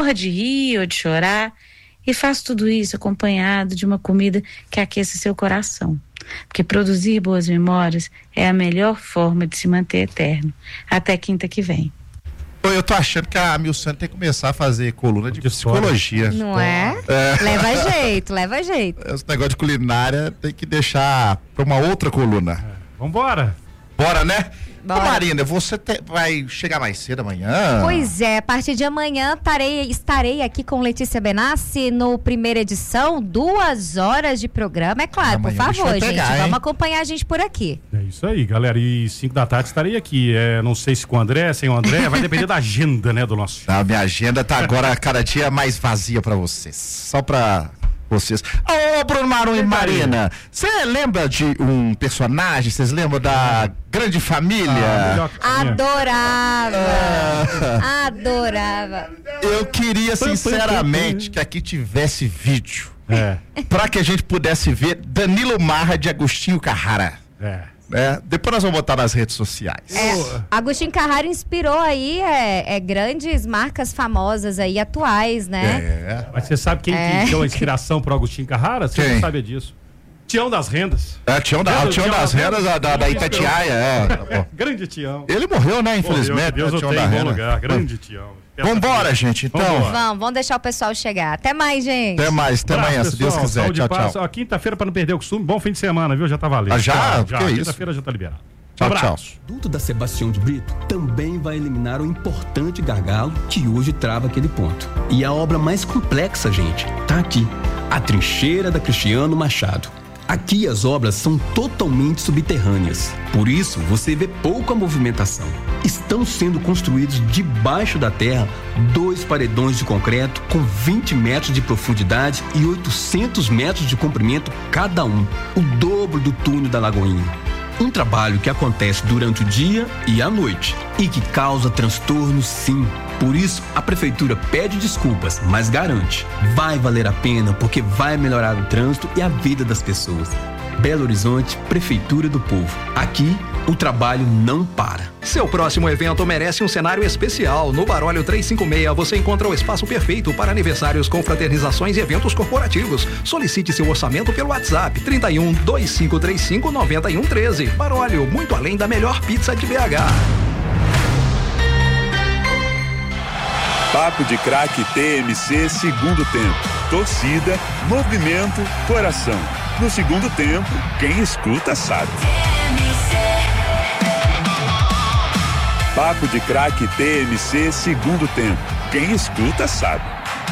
de rir ou de chorar, e faça tudo isso acompanhado de uma comida que aqueça seu coração. Porque produzir boas memórias é a melhor forma de se manter eterno. Até quinta que vem. Eu tô achando que a Milsane tem que começar a fazer coluna de psicologia. Não é? Leva jeito. Esse negócio de culinária tem que deixar pra uma outra coluna. Vambora. Bora, né? Bora. Ô, Marina, você vai chegar mais cedo amanhã? Pois é, a partir de amanhã estarei aqui com Letícia Benassi no primeira edição, 2 horas de programa, é claro, Amanhã por favor, gente, pegar, vamos acompanhar a gente por aqui. É isso aí, galera, e 5 da tarde estarei aqui, não sei se com o André, sem o André, vai depender da agenda, né, do nosso... A minha agenda tá agora cada dia mais vazia pra vocês, só pra... vocês. Ô, Bruno Marum e Marina, você lembra de um personagem? Vocês lembram da Grande Família? Adorava. Eu queria sinceramente que aqui tivesse vídeo pra que a gente pudesse ver Danilo Marra de Agostinho Carrara. Depois nós vamos botar nas redes sociais. Agostinho Carrara inspirou aí grandes marcas famosas aí, atuais, né? Mas você sabe quem que deu a inspiração pro Agostinho Carrara? Você não sabe disso. Tião das Rendas. Tião das Rendas da Itatiaia. Grande Tião. Ele morreu, né, infelizmente. Deus o tem em bom lugar. Grande Tião. Vambora, gente, então. Vamos deixar o pessoal chegar. Até mais, gente. Até amanhã, se Deus quiser. Tchau. Quinta-feira, pra não perder o costume, bom fim de semana, viu? Já tá valendo. Já? Já. Que isso? Quinta-feira já tá liberado. Tchau. O duto da Sebastião de Brito também vai eliminar o importante gargalo que hoje trava aquele ponto. E a obra mais complexa, gente, tá aqui. A Trincheira da Cristiano Machado. Aqui as obras são totalmente subterrâneas, por isso você vê pouca movimentação. Estão sendo construídos debaixo da terra 2 paredões de concreto com 20 metros de profundidade e 800 metros de comprimento cada um, o dobro do túnel da Lagoinha. Um trabalho que acontece durante o dia e à noite e que causa transtorno, sim. Por isso, a prefeitura pede desculpas, mas garante, vai valer a pena porque vai melhorar o trânsito e a vida das pessoas. Belo Horizonte, Prefeitura do Povo. Aqui, o trabalho não para. Seu próximo evento merece um cenário especial. No Barólio 356 você encontra o espaço perfeito para aniversários, confraternizações e eventos corporativos. Solicite seu orçamento pelo WhatsApp 31 2535 9113. Barólio, muito além da melhor pizza de BH. Papo de Craque TMC segundo tempo. Torcida, movimento, coração. No segundo tempo, quem escuta sabe. Papo de Craque TMC segundo tempo. Quem escuta sabe.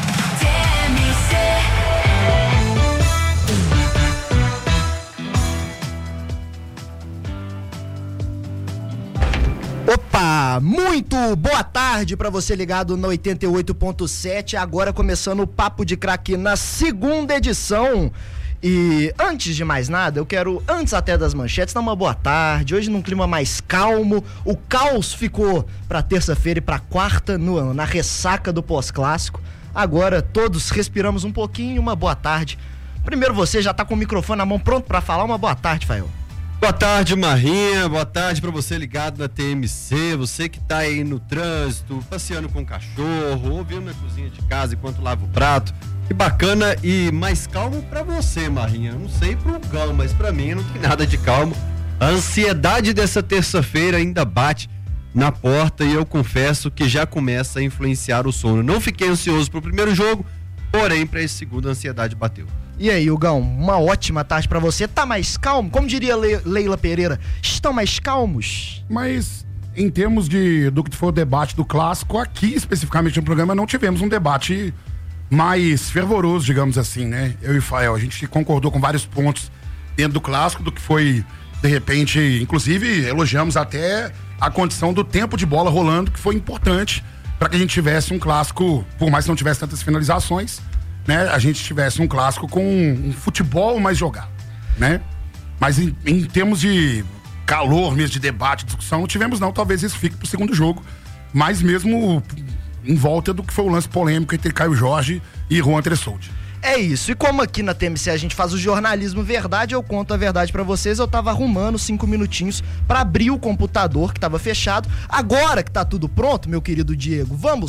Opa, muito boa tarde para você ligado no 88.7, agora começando o Papo de Craque na segunda edição. E antes de mais nada, eu quero, antes até das manchetes, dar uma boa tarde. Hoje num clima mais calmo, o caos ficou pra terça-feira e pra quarta na ressaca do pós-clássico. Agora todos respiramos um pouquinho, uma boa tarde. Primeiro você já tá com o microfone na mão pronto pra falar, uma boa tarde, Fael. Boa tarde, Marrinha, boa tarde pra você ligado na TMC, você que tá aí no trânsito, passeando com o cachorro, ouvindo na cozinha de casa enquanto lava o prato. Que bacana e mais calmo pra você, Marrinha. Não sei pro Gão, mas pra mim não tem nada de calmo. A ansiedade dessa terça-feira ainda bate na porta e eu confesso que já começa a influenciar o sono. Não fiquei ansioso pro primeiro jogo, porém pra esse segundo a ansiedade bateu. E aí, Hugão, uma ótima tarde pra você. Tá mais calmo? Como diria Leila Pereira, estão mais calmos? Mas em termos do que foi o debate do clássico, aqui especificamente no programa não tivemos um debate mais fervoroso, digamos assim, né? Eu e o Fael, a gente concordou com vários pontos dentro do clássico, do que foi, de repente, inclusive elogiamos até a condição do tempo de bola rolando, que foi importante para que a gente tivesse um clássico, por mais que não tivesse tantas finalizações, né? A gente tivesse um clássico com um futebol mais jogado, né? Mas em termos de calor mesmo, de debate, discussão, não tivemos não, talvez isso fique pro segundo jogo, mas mesmo em volta do que foi o lance polêmico entre Caio Jorge e Juan Tressoldi. É isso, e como aqui na TMC a gente faz o jornalismo verdade, eu conto a verdade pra vocês. Eu tava arrumando 5 minutinhos pra abrir o computador que tava fechado. Agora que tá tudo pronto, meu querido Diego, vamos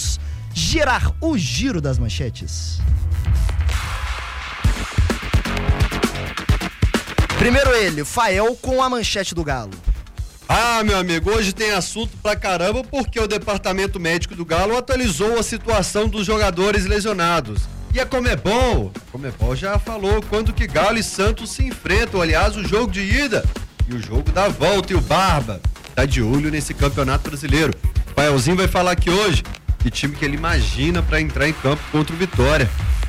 girar o giro das manchetes. Primeiro ele, Fael, com a manchete do Galo. Ah, meu amigo, hoje tem assunto pra caramba porque o departamento médico do Galo atualizou a situação dos jogadores lesionados. E a Comebol já falou quando que Galo e Santos se enfrentam, aliás, o jogo de ida e o jogo da volta, e o Barba tá de olho nesse campeonato brasileiro. O Faelzinho vai falar aqui hoje que time que ele imagina pra entrar em campo contra o Vitória.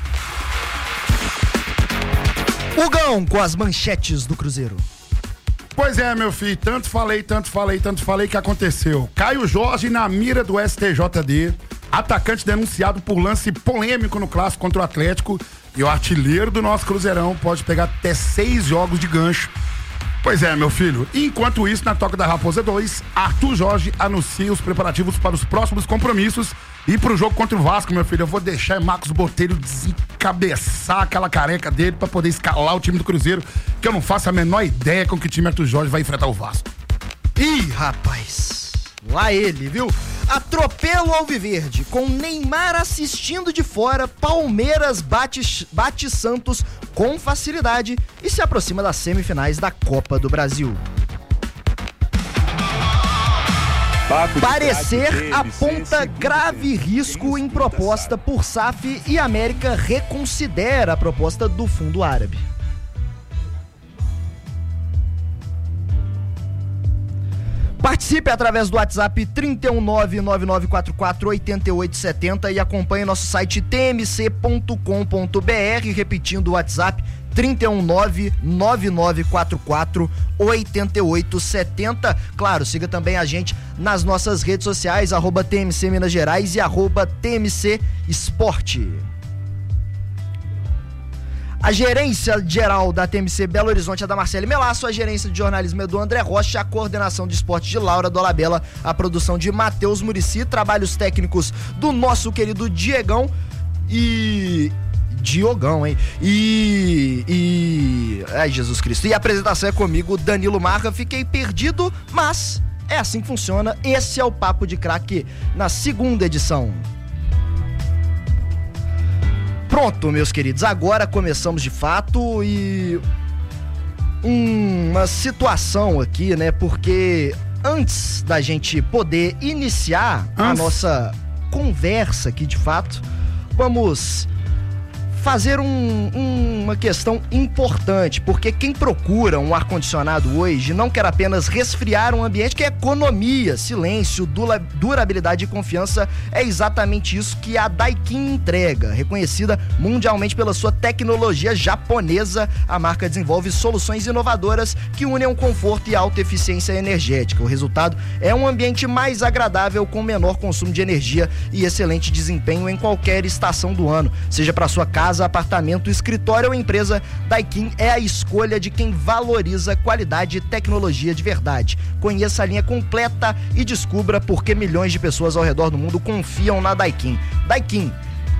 Hugão, com as manchetes do Cruzeiro. Pois é, meu filho, tanto falei que aconteceu. Caio Jorge na mira do STJD, atacante denunciado por lance polêmico no clássico contra o Atlético, e o artilheiro do nosso Cruzeirão pode pegar até 6 jogos de gancho. Pois é, meu filho. Enquanto isso, na Toca da Raposa 2, Arthur Jorge anuncia os preparativos para os próximos compromissos e pro jogo contra o Vasco, meu filho. Eu vou deixar Marcos Botelho desencabeçar aquela careca dele para poder escalar o time do Cruzeiro, que eu não faço a menor ideia com que time Arthur Jorge vai enfrentar o Vasco. Ih, rapaz, lá ele, viu? Atropelo alviverde, com Neymar assistindo de fora, Palmeiras bate Santos com facilidade e se aproxima das semifinais da Copa do Brasil. Parecer aponta grave risco em proposta por SAF e América reconsidera a proposta do fundo árabe. Participe através do WhatsApp 31999448870 e acompanhe nosso site tmc.com.br, repetindo o WhatsApp 31999448870. Claro, siga também a gente nas nossas redes sociais, @TMC Minas Gerais e @TMC Esporte. A gerência geral da TMC Belo Horizonte é da Marcele Melasso, a gerência de jornalismo é do André Rocha, a coordenação de esporte de Laura Dolabella, a produção de Matheus Muricy, trabalhos técnicos do nosso querido Diogão, hein? Ai, Jesus Cristo. E a apresentação é comigo, Danilo Marra. Fiquei perdido, mas é assim que funciona. Esse é o Papo de Craque na segunda edição. Pronto, meus queridos, agora começamos de fato e uma situação aqui, né? Porque antes da gente poder iniciar a nossa conversa aqui de fato, vamos fazer uma questão importante, porque quem procura um ar-condicionado hoje não quer apenas resfriar um ambiente, que é economia, silêncio, durabilidade e confiança. É exatamente isso que a Daikin entrega. Reconhecida mundialmente pela sua tecnologia japonesa, a marca desenvolve soluções inovadoras que unem o conforto e a alta eficiência energética. O resultado é um ambiente mais agradável, com menor consumo de energia e excelente desempenho em qualquer estação do ano, seja para sua casa, apartamento, escritório ou empresa. Daikin é a escolha de quem valoriza qualidade e tecnologia de verdade. Conheça a linha completa e descubra por que milhões de pessoas ao redor do mundo confiam na Daikin. Daikin,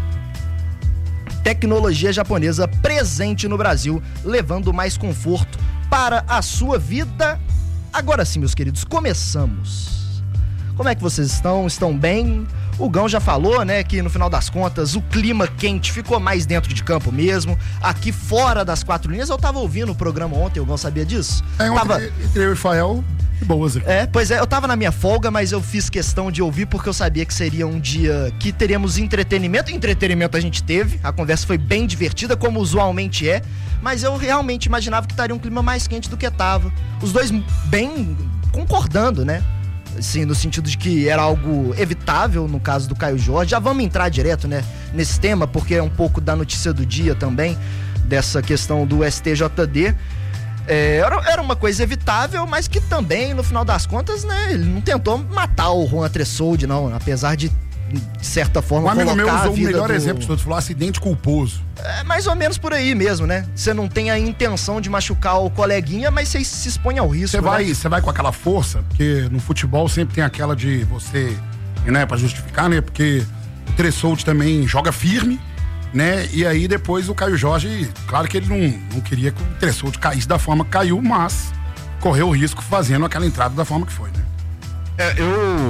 tecnologia japonesa presente no Brasil, levando mais conforto para a sua vida. Agora sim, meus queridos, começamos. Como é que vocês estão? Estão bem? O Gão já falou, né, que no final das contas o clima quente ficou mais dentro de campo mesmo. Aqui fora das 4 linhas, eu tava ouvindo o programa ontem, o Gão sabia disso? Entre eu e o Fael, de boas aqui. Pois é, eu tava na minha folga, mas eu fiz questão de ouvir porque eu sabia que seria um dia que teríamos entretenimento. Entretenimento a gente teve, a conversa foi bem divertida, como usualmente é, mas eu realmente imaginava que estaria um clima mais quente do que tava. Os dois bem concordando, né? Sim, no sentido de que era algo evitável no caso do Caio Jorge. Já vamos entrar direto, né, nesse tema, porque é um pouco da notícia do dia também, dessa questão do STJD. Era uma coisa evitável, mas que também, no final das contas, né, ele não tentou matar o Juan Tressoldi, não, apesar de certa forma, um amigo meu usou o melhor exemplo de todos, falou acidente culposo. É mais ou menos por aí mesmo, né? Você não tem a intenção de machucar o coleguinha, mas você se expõe ao risco. Você vai com aquela força, porque no futebol sempre tem aquela de você, né, pra justificar, né? Porque o Tressoldi também joga firme, né? E aí depois o Caio Jorge, claro que ele não queria que o Tressoldi caísse da forma que caiu, mas correu o risco fazendo aquela entrada da forma que foi, né?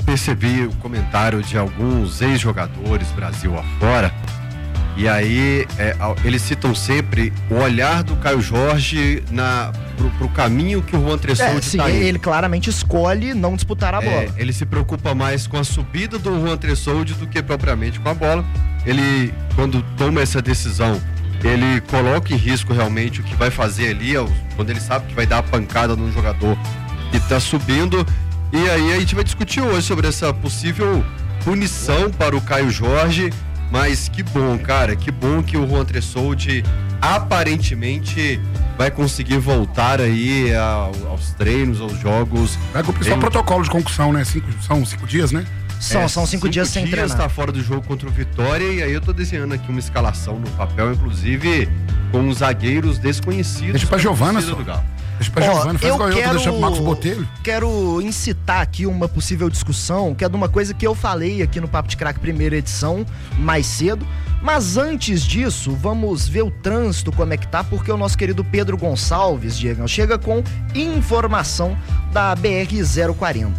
percebi o comentário de alguns ex-jogadores Brasil afora, e aí eles citam sempre o olhar do Caio Jorge pro caminho que o Juan Tressoldi está indo. Ele claramente escolhe não disputar a bola. Ele se preocupa mais com a subida do Juan Tressoldi do que propriamente com a bola. Ele, quando toma essa decisão, ele coloca em risco realmente o que vai fazer ali, quando ele sabe que vai dar a pancada num jogador que está subindo. E aí a gente vai discutir hoje sobre essa possível punição para o Caio Jorge. Mas que bom, cara, que bom que o Juan Tressoldi aparentemente vai conseguir voltar aí aos treinos, aos jogos. Vai cumprir só protocolo de concussão, né? São 5 dias, né? São 5 dias sem treinar. Está fora do jogo contra o Vitória, e aí eu tô desenhando aqui uma escalação no papel, inclusive com os zagueiros desconhecidos. Deixa pra Giovana só. Deixa pra Giovana, faz igual eu tô deixando pro Marcos Botelho. Quero incitar aqui uma possível discussão, que é de uma coisa que eu falei aqui no Papo de Craque primeira edição, mais cedo. Mas antes disso, vamos ver o trânsito, como é que tá, porque o nosso querido Pedro Gonçalves, Diego, chega com informação da BR-040.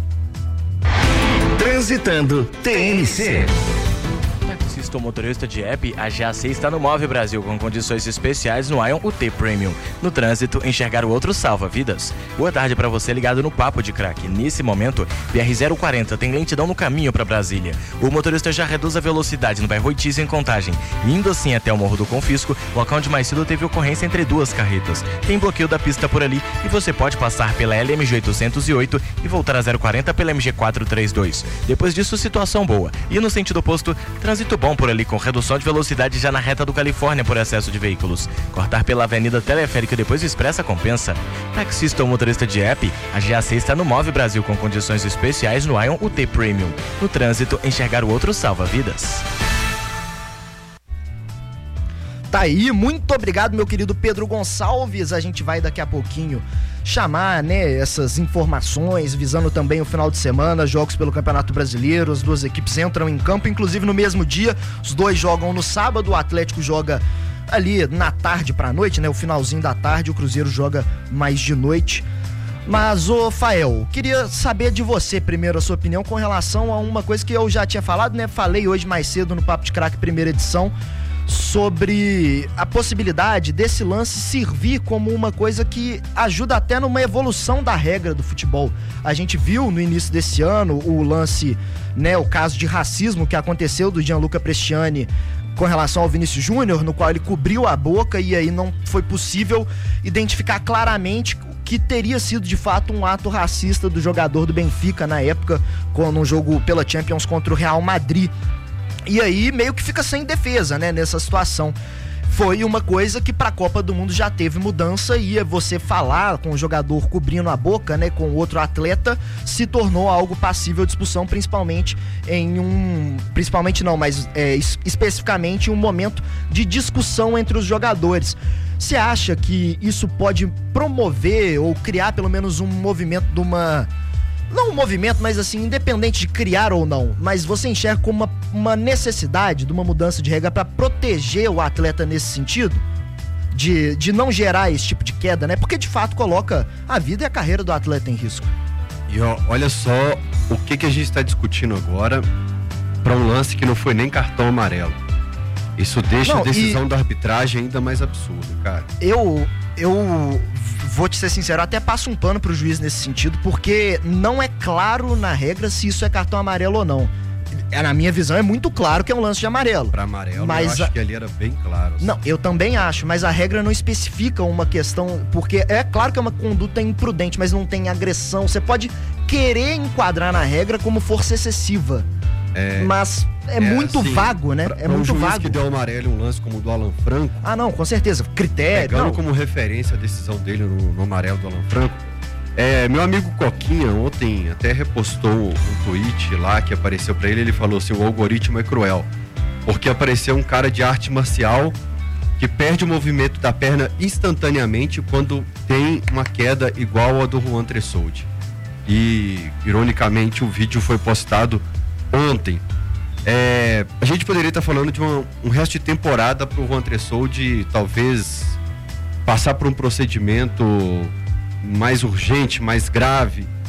Transitando TNC. Taxista ou motorista de app, a GAC está no Move Brasil com condições especiais no Ion UT Premium. No trânsito, enxergar o outro salva vidas. Boa tarde para você ligado no Papo de Craque. Nesse momento, BR-040 tem lentidão no caminho para Brasília. O motorista já reduz a velocidade no bairro Oitis em Contagem, indo assim até o Morro do Confisco, local onde mais cedo teve ocorrência entre duas carretas. Tem bloqueio da pista por ali e você pode passar pela LMG 808 e voltar a 040 pela MG 432. Depois disso, situação boa. E no sentido oposto, trânsito bom por ali com redução de velocidade já na reta do Califórnia por excesso de veículos. Cortar pela Avenida Teleférica e depois Expressa compensa. Taxista ou motorista de app, a GAC está no Move Brasil com condições especiais no Ion UT Premium. No trânsito, enxergar o outro salva vidas. Tá aí, muito obrigado, meu querido Pedro Gonçalves. A gente vai daqui a pouquinho chamar, né, essas informações, visando também o final de semana, jogos pelo Campeonato Brasileiro. As duas equipes entram em campo, inclusive no mesmo dia. Os dois jogam no sábado, o Atlético joga ali na tarde pra noite, né, o finalzinho da tarde, o Cruzeiro joga mais de noite. Mas, ô Fael, queria saber de você primeiro a sua opinião com relação a uma coisa que eu já tinha falado, né, falei hoje mais cedo no Papo de Craque primeira edição, sobre a possibilidade desse lance servir como uma coisa que ajuda até numa evolução da regra do futebol. A gente viu no início desse ano o lance, né, o caso de racismo que aconteceu do Gianluca Prestiani com relação ao Vinícius Júnior, no qual ele cobriu a boca e aí não foi possível identificar claramente que teria sido de fato um ato racista do jogador do Benfica na época, num jogo pela Champions contra o Real Madrid. E aí meio que fica sem defesa, né, nessa situação. Foi uma coisa que pra Copa do Mundo já teve mudança, e você falar com o jogador cobrindo a boca, né, com outro atleta, se tornou algo passível de expulsão, especificamente em um momento de discussão entre os jogadores. Você acha que isso pode promover ou criar pelo menos um movimento de uma... Não um movimento, mas assim, independente de criar ou não, mas você enxerga como uma necessidade de uma mudança de regra para proteger o atleta nesse sentido? De não gerar esse tipo de queda, né? Porque de fato coloca a vida e a carreira do atleta em risco. E olha só o que a gente está discutindo agora para um lance que não foi nem cartão amarelo. Isso deixa a decisão da arbitragem ainda mais absurda, cara. Eu vou te ser sincero, até passo um pano pro juiz nesse sentido, porque não é claro na regra se isso é cartão amarelo ou não. Na minha visão é muito claro que é um lance de amarelo. Pra amarelo, mas eu acho que ali era bem claro. Assim. Não, eu também acho, mas a regra não especifica uma questão, porque é claro que é uma conduta imprudente, mas não tem agressão. Você pode querer enquadrar na regra como força excessiva. Mas é muito assim, vago, né? É muito vago. Que deu amarelo um lance como o do Alan Franco. Ah, não, com certeza. Critério. Pegando como referência a decisão dele no amarelo do Alan Franco. Meu amigo Coquinha ontem até repostou um tweet lá que apareceu pra ele. Ele falou assim: o algoritmo é cruel. Porque apareceu um cara de arte marcial que perde o movimento da perna instantaneamente quando tem uma queda igual a do Juan Tressoldi. E, ironicamente, o vídeo foi postado ontem. A gente poderia estar falando de um resto de temporada para o Juan Tressoldi talvez passar por um procedimento mais urgente, mais grave,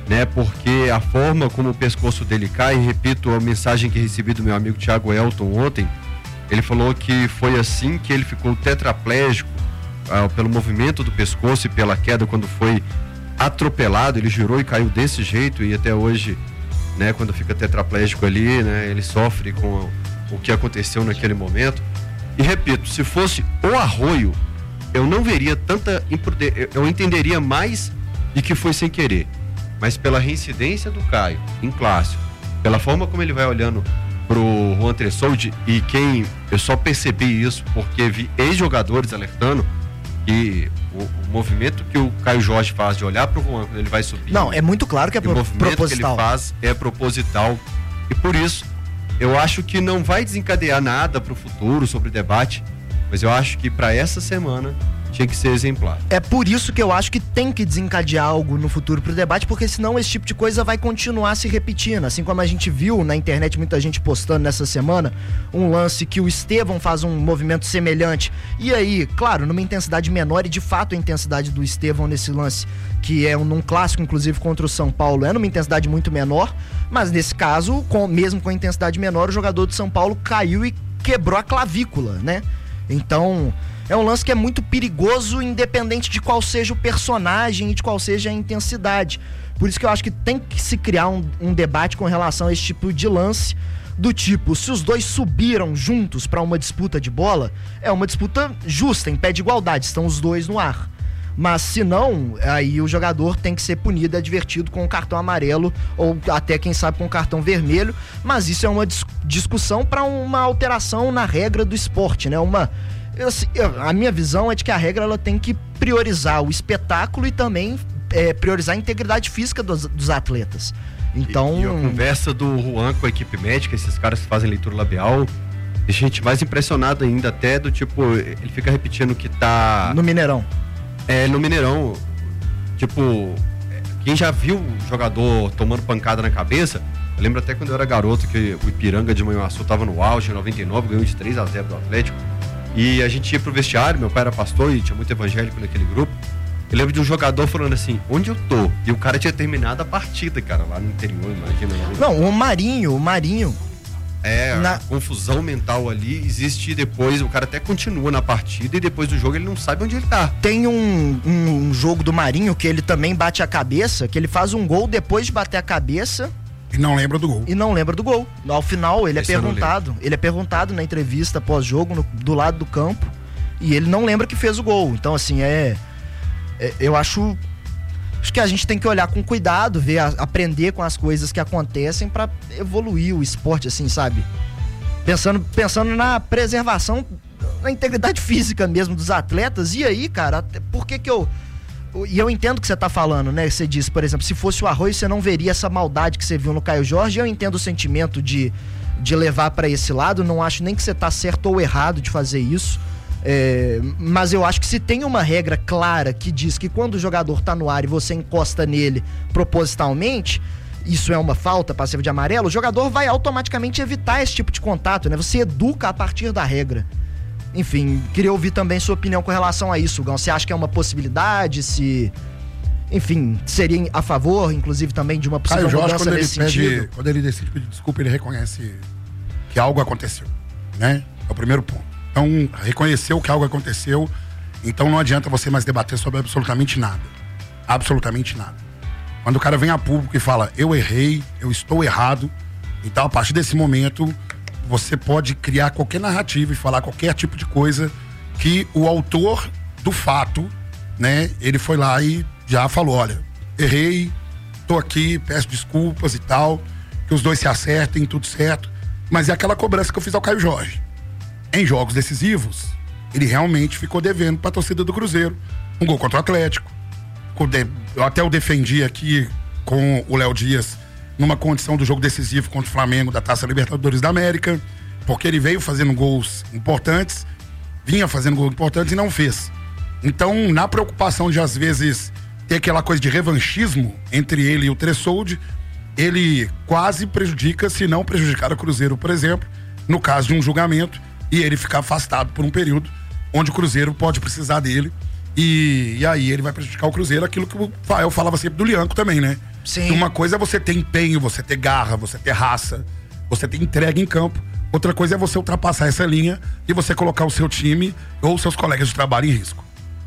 né? Porque a forma como o pescoço dele cai, repito a mensagem que recebi do meu amigo Thiago Elton ontem, ele falou que foi assim que ele ficou tetraplégico, pelo movimento do pescoço e pela queda quando foi atropelado, ele girou e caiu desse jeito, e até hoje, né, quando fica tetraplégico ali, né, ele sofre com o que aconteceu naquele momento. E repito, se fosse o Arroio, eu não veria tanta imprudência, eu entenderia mais de que foi sem querer, mas pela reincidência do Caio em clássico, pela forma como ele vai olhando pro Juan Tressoldi, e eu só percebi isso porque vi ex-jogadores alertando que o movimento que o Caio Jorge faz de olhar pro Juan quando ele vai subir, não, é muito claro que é proposital. O movimento que ele faz é proposital, e por isso eu acho que não vai desencadear nada pro futuro sobre o debate, mas eu acho que para essa semana tinha que ser exemplar. É por isso que eu acho que tem que desencadear algo no futuro pro debate, porque senão esse tipo de coisa vai continuar se repetindo. Assim como a gente viu na internet muita gente postando nessa semana um lance que o Estevão faz um movimento semelhante. E aí, claro, numa intensidade menor, e de fato a intensidade do Estevão nesse lance, que é num clássico, inclusive, contra o São Paulo, é numa intensidade muito menor, mas nesse caso, mesmo com a intensidade menor, o jogador do São Paulo caiu e quebrou a clavícula, né? Então, é um lance que é muito perigoso, independente de qual seja o personagem e de qual seja a intensidade. Por isso que eu acho que tem que se criar um debate com relação a esse tipo de lance, do tipo, se os dois subiram juntos para uma disputa de bola, é uma disputa justa, em pé de igualdade, estão os dois no ar. Mas se não, aí o jogador tem que ser punido, advertido com um cartão amarelo ou até, quem sabe, com um cartão vermelho. Mas isso é uma discussão para uma alteração na regra do esporte, né? A minha visão é de que a regra ela tem que priorizar o espetáculo e também priorizar a integridade física dos atletas. Então... E a conversa do Juan com a equipe médica, esses caras que fazem leitura labial, deixa a gente mais impressionado ainda, até do tipo, ele fica repetindo que tá... No Mineirão. No Mineirão, tipo, quem já viu o jogador tomando pancada na cabeça, eu lembro até quando eu era garoto que o Ipiranga de Manhuaçu tava no auge, em 99, ganhou de 3-0 do Atlético, e a gente ia pro vestiário, meu pai era pastor e tinha muito evangélico naquele grupo. Eu lembro de um jogador falando assim, onde eu tô? E o cara tinha terminado a partida, cara, lá no interior, imagina. Não, o Marinho... A confusão mental ali existe, depois o cara até continua na partida e depois do jogo ele não sabe onde ele tá. Tem um jogo do Marinho que ele também bate a cabeça, que ele faz um gol depois de bater a cabeça e não lembra do gol. Ao final ele é perguntado na entrevista pós-jogo do lado do campo e ele não lembra que fez o gol. Então assim, eu acho que a gente tem que olhar com cuidado, aprender com as coisas que acontecem para evoluir o esporte, assim, sabe? Pensando na preservação, na integridade física mesmo dos atletas. E aí, cara, por que E eu entendo o que você tá falando, né? Você disse, por exemplo, se fosse o Arroio, você não veria essa maldade que você viu no Caio Jorge. Eu entendo o sentimento de levar para esse lado. Não acho nem que você tá certo ou errado de fazer isso. Mas eu acho que se tem uma regra clara que diz que quando o jogador tá no ar e você encosta nele propositalmente, isso é uma falta passiva de amarelo, o jogador vai automaticamente evitar esse tipo de contato, né? Você educa a partir da regra. Enfim, queria ouvir também sua opinião com relação a isso, Gão. Você acha que é uma possibilidade? Enfim, seria a favor, inclusive, também de uma possível mudança nesse sentido? Quando ele decide pedir desculpa, ele reconhece que algo aconteceu, né? É o primeiro ponto. Então, reconheceu que algo aconteceu, então não adianta você mais debater sobre absolutamente nada. Absolutamente nada. Quando o cara vem a público e fala, eu errei, eu estou errado, então a partir desse momento, você pode criar qualquer narrativa e falar qualquer tipo de coisa que o autor do fato, né, ele foi lá e já falou, olha, errei, tô aqui, peço desculpas e tal, que os dois se acertem, tudo certo, mas é aquela cobrança que eu fiz ao Caio Jorge. Em jogos decisivos, ele realmente ficou devendo para a torcida do Cruzeiro. Um gol contra o Atlético. Eu até o defendi aqui com o Léo Dias numa condição do jogo decisivo contra o Flamengo da Taça Libertadores da América, porque ele veio fazendo gols importantes, vinha fazendo gols importantes e não fez. Então, na preocupação de às vezes ter aquela coisa de revanchismo entre ele e o Tressoldi, ele quase prejudica, se não prejudicar o Cruzeiro, por exemplo, no caso de um julgamento, e ele ficar afastado por um período onde o Cruzeiro pode precisar dele e aí ele vai prejudicar o Cruzeiro, aquilo que o Fael falava sempre do Lianco também, né? Sim. Uma coisa é você ter empenho, você ter garra, você ter raça, você ter entrega em campo. Outra coisa é você ultrapassar essa linha e você colocar o seu time ou seus colegas de trabalho em risco.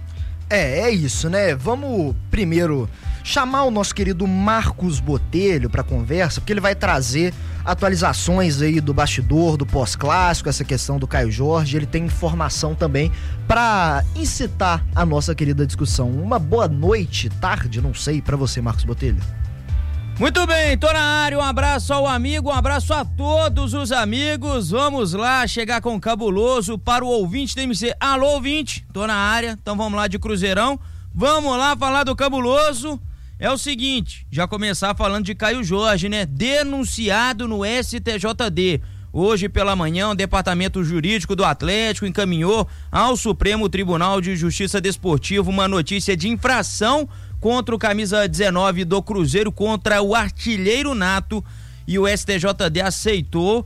É isso, né? Vamos primeiro chamar o nosso querido Marcos Botelho para conversa, porque ele vai trazer atualizações aí do bastidor, do pós-clássico, essa questão do Caio Jorge. Ele tem informação também para incitar a nossa querida discussão. Uma boa noite, tarde, não sei, para você, Marcos Botelho. Muito bem, tô na área, um abraço ao amigo, um abraço a todos os amigos. Vamos lá chegar com o Cabuloso para o ouvinte da MC. Alô, ouvinte, tô na área, então vamos lá de Cruzeirão. Vamos lá falar do Cabuloso. É o seguinte, já começar falando de Caio Jorge, né? Denunciado no STJD. Hoje pela manhã, o Departamento Jurídico do Atlético encaminhou ao Supremo Tribunal de Justiça Desportiva uma notícia de infração contra o camisa 19 do Cruzeiro, contra o artilheiro nato, e o STJD aceitou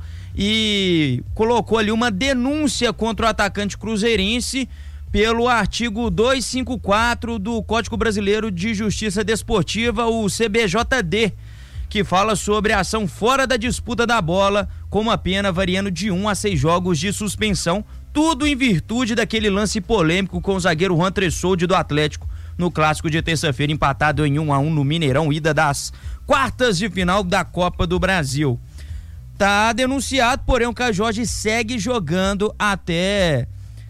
e colocou ali uma denúncia contra o atacante cruzeirense pelo artigo 254 do Código Brasileiro de Justiça Desportiva, o CBJD, que fala sobre a ação fora da disputa da bola, com uma pena variando de 1 a 6 jogos de suspensão, tudo em virtude daquele lance polêmico com o zagueiro Juan Tressoldi do Atlético, no clássico de terça-feira, empatado em 1-1 no Mineirão, ida das quartas de final da Copa do Brasil. Tá denunciado, porém o Caio Jorge segue jogando até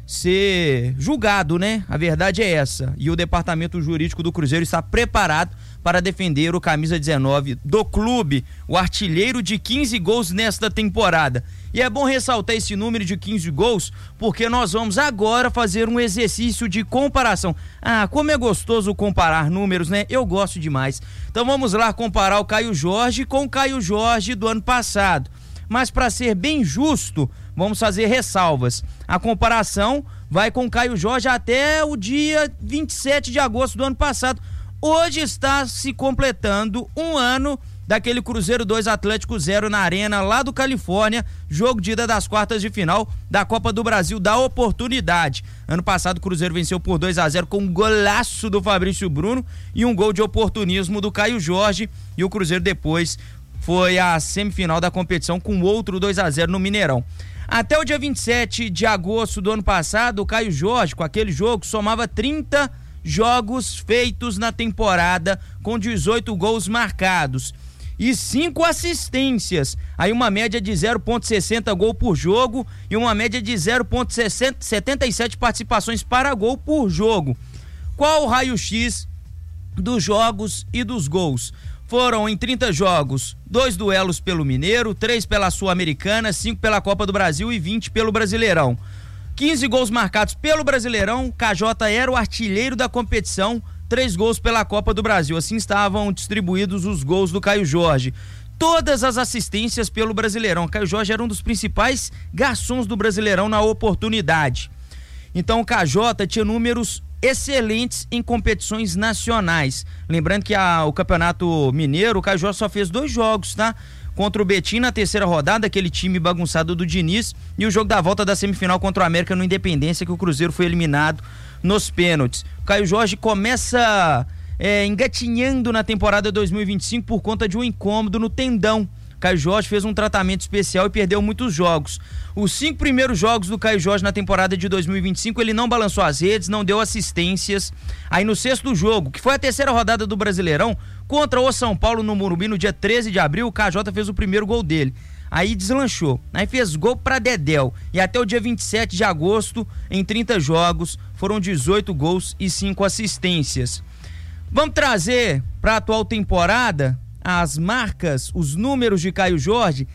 ser julgado, né? A verdade é essa. E o Departamento Jurídico do Cruzeiro está preparado para defender o camisa 19 do clube, o artilheiro de 15 gols nesta temporada. E é bom ressaltar esse número de 15 gols, porque nós vamos agora fazer um exercício de comparação. Ah, como é gostoso comparar números, né? Eu gosto demais. Então vamos lá comparar o Caio Jorge com o Caio Jorge do ano passado. Mas para ser bem justo, vamos fazer ressalvas. A comparação vai com o Caio Jorge até o dia 27 de agosto do ano passado. Hoje está se completando um ano daquele Cruzeiro 2 Atlético 0 na Arena lá do Califórnia, jogo de ida das quartas de final da Copa do Brasil da Oportunidade. Ano passado o Cruzeiro venceu por 2-0 com um golaço do Fabrício Bruno e um gol de oportunismo do Caio Jorge, e o Cruzeiro depois foi à semifinal da competição com outro 2-0 no Mineirão. Até o dia 27 de agosto do ano passado, o Caio Jorge, com aquele jogo, somava 30 jogos feitos na temporada, com 18 gols marcados e 5 assistências, aí uma média de 0,60 gol por jogo e uma média de 0,77 participações para gol por jogo. Qual o raio-x dos jogos e dos gols? Foram em 30 jogos, 2 duelos pelo Mineiro, 3 pela Sul-Americana, 5 pela Copa do Brasil e 20 pelo Brasileirão. 15 gols marcados pelo Brasileirão, KJ era o artilheiro da competição, 3 gols pela Copa do Brasil. Assim estavam distribuídos os gols do Caio Jorge. Todas as assistências pelo Brasileirão. Caio Jorge era um dos principais garçons do Brasileirão na Oportunidade. Então o KJ tinha números excelentes em competições nacionais. Lembrando que o Campeonato Mineiro, o Caio Jorge só fez 2 jogos, tá? Contra o Betim na terceira rodada, aquele time bagunçado do Diniz, e o jogo da volta da semifinal contra o América no Independência, que o Cruzeiro foi eliminado nos pênaltis. O Caio Jorge começa engatinhando na temporada 2025 por conta de um incômodo no tendão. Caio Jorge fez um tratamento especial e perdeu muitos jogos. Os 5 primeiros jogos do Caio Jorge na temporada de 2025, ele não balançou as redes, não deu assistências. Aí no 6º jogo, que foi a terceira rodada do Brasileirão, contra o São Paulo no Morumbi, no dia 13 de abril, o KJ fez o primeiro gol dele. Aí deslanchou, aí fez gol pra Dedéu. E até o dia 27 de agosto, em 30 jogos, foram 18 gols e 5 assistências. Vamos trazer pra atual temporada as marcas, os números de Caio Jorge: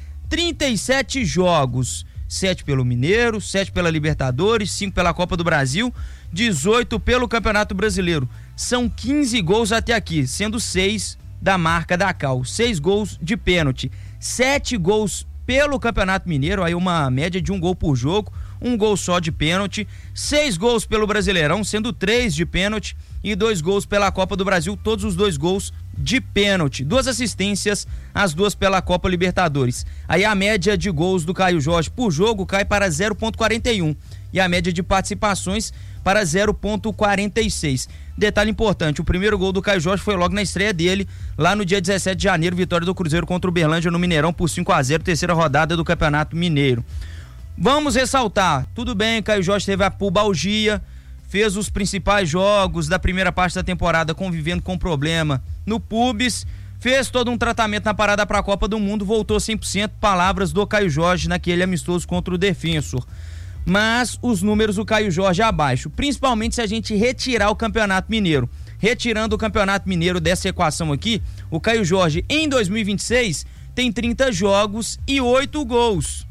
37 jogos, 7 pelo Mineiro, 7 pela Libertadores, 5 pela Copa do Brasil, 18 pelo Campeonato Brasileiro. São 15 gols até aqui, sendo 6 da marca da Cal, 6 gols de pênalti, 7 gols pelo Campeonato Mineiro, aí uma média de 1 gol por jogo, 1 gol só de pênalti, 6 gols pelo Brasileirão, sendo 3 de pênalti, e 2 gols pela Copa do Brasil, todos os 2 gols de pênalti, 2 assistências, as 2 pela Copa Libertadores. Aí a média de gols do Caio Jorge por jogo cai para 0,41 e a média de participações para 0,46. Detalhe importante, o primeiro gol do Caio Jorge foi logo na estreia dele, lá no dia 17 de janeiro, vitória do Cruzeiro contra o Uberlândia no Mineirão por 5-0, terceira rodada do Campeonato Mineiro. Vamos ressaltar, tudo bem, Caio Jorge teve a pubalgia, fez os principais jogos da primeira parte da temporada convivendo com problema no pubis, fez todo um tratamento na parada para a Copa do Mundo, voltou 100%, palavras do Caio Jorge naquele amistoso contra o Defensor. Mas os números do Caio Jorge abaixo, principalmente se a gente retirar o Campeonato Mineiro. Retirando o Campeonato Mineiro dessa equação aqui, o Caio Jorge em 2026 tem 30 jogos e 8 gols.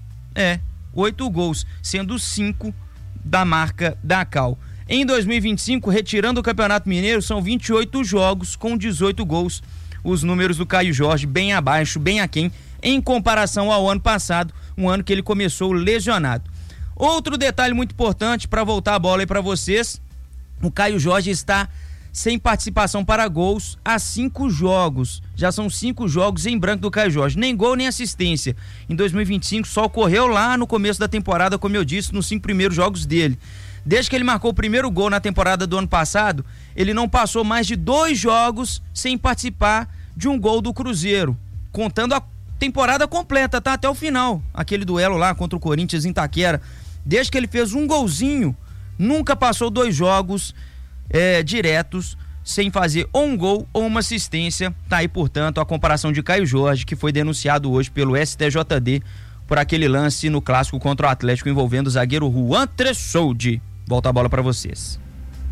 8 gols, sendo 5 da marca da Cal. Em 2025, retirando o Campeonato Mineiro, são 28 jogos com 18 gols. Os números do Caio Jorge bem abaixo, bem aquém, em comparação ao ano passado, um ano que ele começou lesionado. Outro detalhe muito importante para voltar a bola aí para vocês, o Caio Jorge está sem participação para gols há 5 jogos. Já são 5 jogos em branco do Caio Jorge, nem gol nem assistência. Em 2025 só ocorreu lá no começo da temporada, como eu disse, nos 5 primeiros jogos dele. Desde que ele marcou o primeiro gol na temporada do ano passado, ele não passou mais de 2 jogos sem participar de um gol do Cruzeiro, contando a temporada completa, tá? Até o final, aquele duelo lá contra o Corinthians em Itaquera. Desde que ele fez um golzinho, nunca passou 2 jogos diretos sem fazer ou um gol ou uma assistência. Tá aí, portanto, a comparação de Caio Jorge, que foi denunciado hoje pelo STJD por aquele lance no clássico contra o Atlético envolvendo o zagueiro Juan Tressoldi. Volta a bola pra vocês.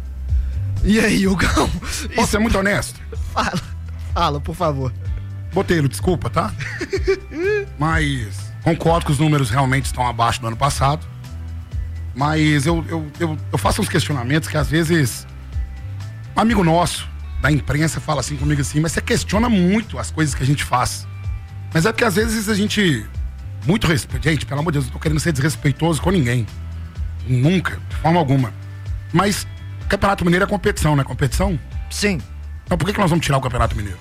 E aí, Hugão? Posso ser muito honesto? Fala, por favor. Botelho, desculpa, tá? Mas concordo que os números realmente estão abaixo do ano passado. Mas eu faço uns questionamentos que às vezes um amigo nosso da imprensa fala assim comigo assim, mas você questiona muito as coisas que a gente faz. Mas é porque às vezes a gente muito respeito. Gente, pelo amor de Deus, não tô querendo ser desrespeitoso com ninguém. Nunca, de forma alguma. Mas o Campeonato Mineiro é competição, não é competição? Sim. Então por que nós vamos tirar o Campeonato Mineiro?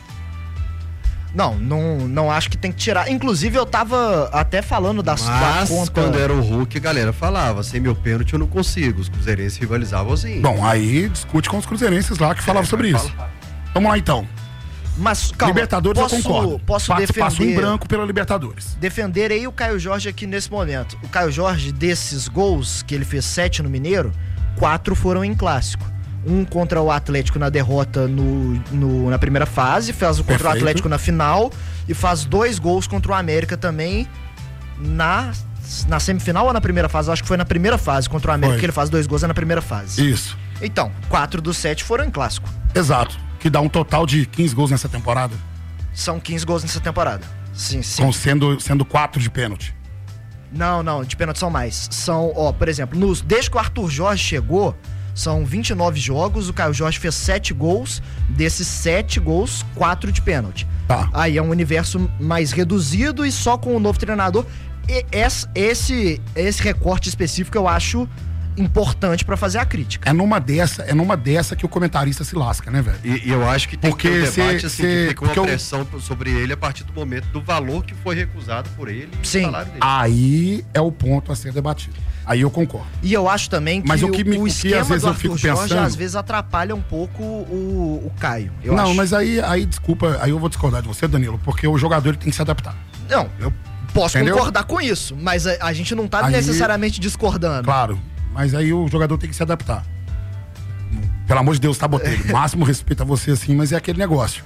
Não acho que tem que tirar. Inclusive, eu tava até falando da conta. Quando era o Hulk, a galera falava, sem meu pênalti eu não consigo. Os cruzeirenses rivalizavam assim. Bom, aí discute com os cruzeirenses lá que falavam sobre isso. Vamos lá, então. Mas, calma, Libertadores eu concordo. Posso defender... Passo em branco pela Libertadores. Defender aí o Caio Jorge aqui nesse momento. O Caio Jorge, desses gols, que ele fez 7 no Mineiro, 4 foram em clássico. Um contra o Atlético na derrota na primeira fase, faz o contra o Atlético na final e faz 2 gols contra o América também na semifinal ou na primeira fase? Acho que foi na primeira fase contra o América, que ele faz 2 gols na primeira fase. Isso. Então, 4 dos 7 foram em clássico. Exato. Que dá um total de 15 gols nessa temporada. São 15 gols nessa temporada. Sim. Sendo 4 de pênalti. Não, de pênalti são mais. São, por exemplo, desde que o Arthur Jorge chegou, são 29 jogos, o Caio Jorge fez 7 gols, desses 7 gols, 4 de pênalti. Tá. Aí é um universo mais reduzido e só com o novo treinador. E esse recorte específico eu acho importante pra fazer a crítica. É numa dessa que o comentarista se lasca, né, velho? E eu acho que tem que ter um debate assim, que fica uma pressão sobre ele a partir do momento do valor que foi recusado por ele e Sim. o salário dele. Aí é o ponto a ser debatido. Aí eu concordo. E eu acho também que, mas o esquema às vezes do Arthur Jorge às vezes atrapalha um pouco o Caio. Mas aí desculpa, aí eu vou discordar de você, Danilo, porque o jogador ele tem que se adaptar. Não, eu posso concordar com isso, mas a gente não tá necessariamente discordando. Claro, mas aí o jogador tem que se adaptar. Pelo amor de Deus, tá, Botelho? Máximo respeito a você, assim, mas é aquele negócio.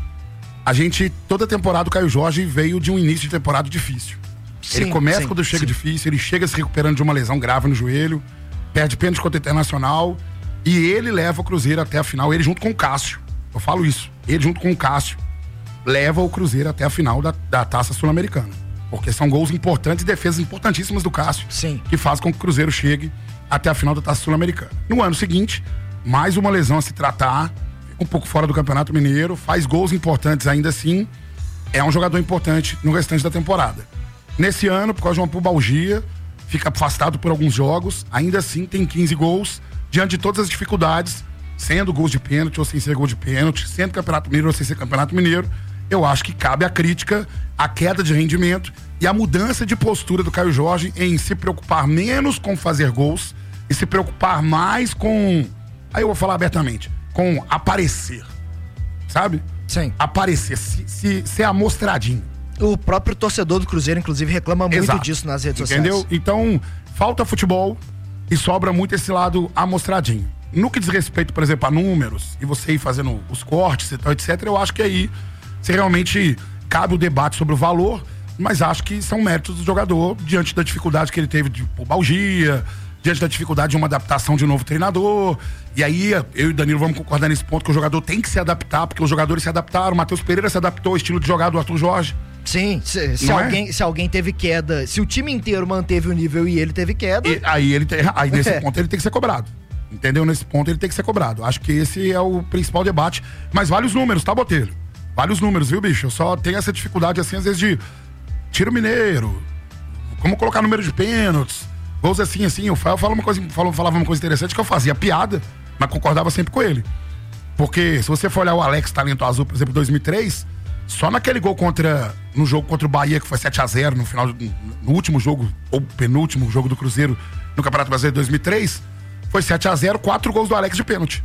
Toda temporada o Caio Jorge veio de um início de temporada difícil. Ele começa quando chega difícil, ele chega se recuperando de uma lesão grave no joelho, perde pênalti contra o Internacional e ele leva o Cruzeiro até a final, ele junto com o Cássio. Eu falo isso. Ele junto com o Cássio leva o Cruzeiro até a final da Taça Sul-Americana. Porque são gols importantes e defesas importantíssimas do Cássio. Sim. Que faz com que o Cruzeiro chegue até a final da Taça Sul-Americana. No ano seguinte, mais uma lesão a se tratar, um pouco fora do Campeonato Mineiro, faz gols importantes ainda assim, é um jogador importante no restante da temporada. Nesse ano, por causa de uma pubalgia, fica afastado por alguns jogos, ainda assim tem 15 gols, diante de todas as dificuldades, sendo gols de pênalti ou sem ser gol de pênalti, sendo Campeonato Mineiro ou sem ser Campeonato Mineiro, eu acho que cabe a crítica, a queda de rendimento e a mudança de postura do Caio Jorge em se preocupar menos com fazer gols e se preocupar mais com, aí eu vou falar abertamente, com aparecer, sabe? Sim. Aparecer, ser amostradinho. O próprio torcedor do Cruzeiro, inclusive, reclama muito disso nas redes sociais. Entendeu? Então, falta futebol e sobra muito esse lado amostradinho. No que diz respeito, por exemplo, a números, e você ir fazendo os cortes e tal, etc., eu acho que aí se realmente cabe o debate sobre o valor, mas acho que são méritos do jogador diante da dificuldade que ele teve de pubalgia, diante da dificuldade de uma adaptação de um novo treinador. E aí, eu e o Danilo vamos concordar nesse ponto que o jogador tem que se adaptar, porque os jogadores se adaptaram. O Matheus Pereira se adaptou ao estilo de jogar do Arthur Jorge. Sim, se alguém teve queda, se o time inteiro manteve o nível e ele teve queda. Aí nesse ponto ele tem que ser cobrado. Entendeu? Nesse ponto ele tem que ser cobrado. Acho que esse é o principal debate. Mas vale os números, tá, Botelho? Vale os números, viu, bicho? Eu só tenho essa dificuldade, assim, às vezes, de tiro mineiro, como colocar número de pênaltis, gols assim. Eu falava uma coisa interessante, que eu fazia piada, mas concordava sempre com ele. Porque se você for olhar o Alex Talento Azul, por exemplo, 2003, só naquele gol no jogo contra o Bahia, que foi 7-0 no final, no último jogo, ou penúltimo jogo do Cruzeiro no Campeonato Brasileiro de 2003, foi 7-0, 4 gols do Alex de pênalti.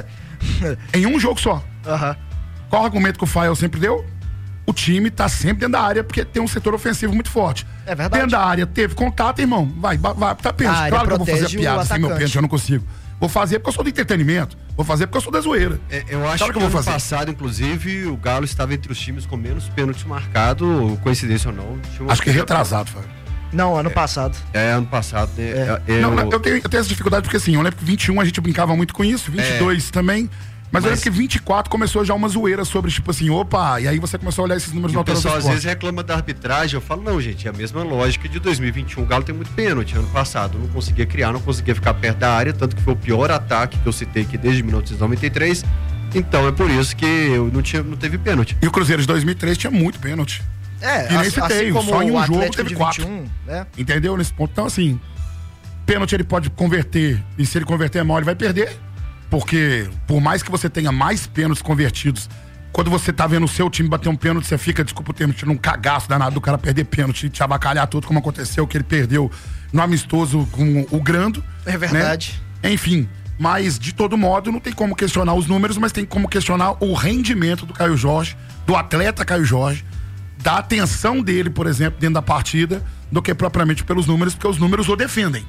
Em um jogo só. Qual o argumento que o Fael sempre deu? O time tá sempre dentro da área, porque tem um setor ofensivo muito forte. É verdade. Dentro da área, teve contato, irmão, vai, tá pênalti. Claro que eu vou fazer a piada sem meu pênalti, eu não consigo. Vou fazer porque eu sou do entretenimento. Vou fazer porque eu sou da zoeira. Eu acho que ano passado, inclusive, o Galo estava entre os times com menos pênaltis marcado, coincidência ou não. Acho que retrasado, Fábio. Não, ano passado. Ano passado. Não, eu tenho essa dificuldade porque assim, eu lembro que 21 a gente brincava muito com isso, 22 também. Mas eu lembro que 24 começou já uma zoeira sobre, tipo assim, opa, e aí você começou a olhar esses números no Autódromo do Esporte. O pessoal às vezes reclama da arbitragem, eu falo, não, gente, é a mesma lógica de 2021, o Galo tem muito pênalti. Ano passado não conseguia criar, não conseguia ficar perto da área, tanto que foi o pior ataque que eu citei aqui desde 1993. Então é por isso que eu não teve pênalti. E o Cruzeiro de 2003 tinha muito pênalti. E nem citei, como só em um jogo Atlético teve 4. 21, né? Entendeu? Nesse ponto. Então, assim, pênalti ele pode converter, e se ele converter mal, ele vai perder. Porque, por mais que você tenha mais pênaltis convertidos, quando você tá vendo o seu time bater um pênalti, você fica, desculpa o termo, tirando um cagaço danado do cara perder pênalti e te avacalhar tudo, como aconteceu, que ele perdeu no amistoso com o Grando. É verdade. Né? Enfim, mas de todo modo, não tem como questionar os números, mas tem como questionar o rendimento do Caio Jorge, do atleta Caio Jorge, da atenção dele, por exemplo, dentro da partida, do que propriamente pelos números, porque os números o defendem.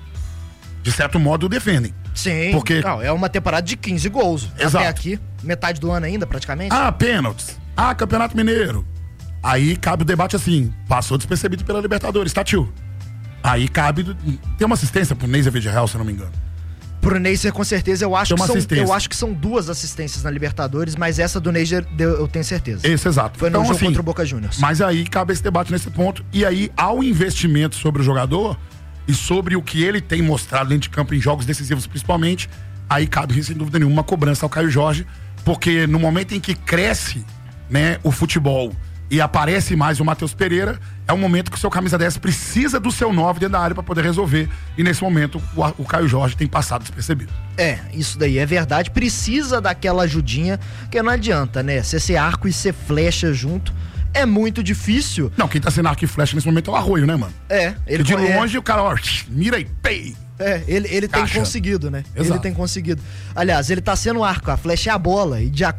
De certo modo, o defendem. Sim, porque não, é uma temporada de 15 gols. Exato. Até aqui, metade do ano ainda, praticamente. Pênaltis. Campeonato Mineiro. Aí cabe o debate assim, passou despercebido pela Libertadores, tá, tio? Aí cabe, tem uma assistência pro Neiser Vidigal, se eu não me engano. Pro Neiser, com certeza, eu acho que são 2 assistências na Libertadores, mas essa do Neiser eu tenho certeza. Isso, exato. Foi no jogo contra o Boca Juniors. Mas aí cabe esse debate nesse ponto, e aí ao investimento sobre o jogador e sobre o que ele tem mostrado dentro de campo em jogos decisivos principalmente, aí cabe, sem dúvida nenhuma, uma cobrança ao Caio Jorge, porque no momento em que cresce, né, o futebol e aparece mais o Matheus Pereira, é um momento que o seu camisa 10 precisa do seu 9 dentro da área para poder resolver, e nesse momento o Caio Jorge tem passado despercebido. Isso daí é verdade, precisa daquela ajudinha, que não adianta, né, ser arco e ser flecha junto. É muito difícil. Não, quem tá sendo arco e flecha nesse momento é o Arroio, né, mano? Ele de longe o cara, ó, mira aí, pei. Ele tem conseguido, né? Exato. Ele tem conseguido. Aliás, ele tá sendo arco, a flecha é a bola, e de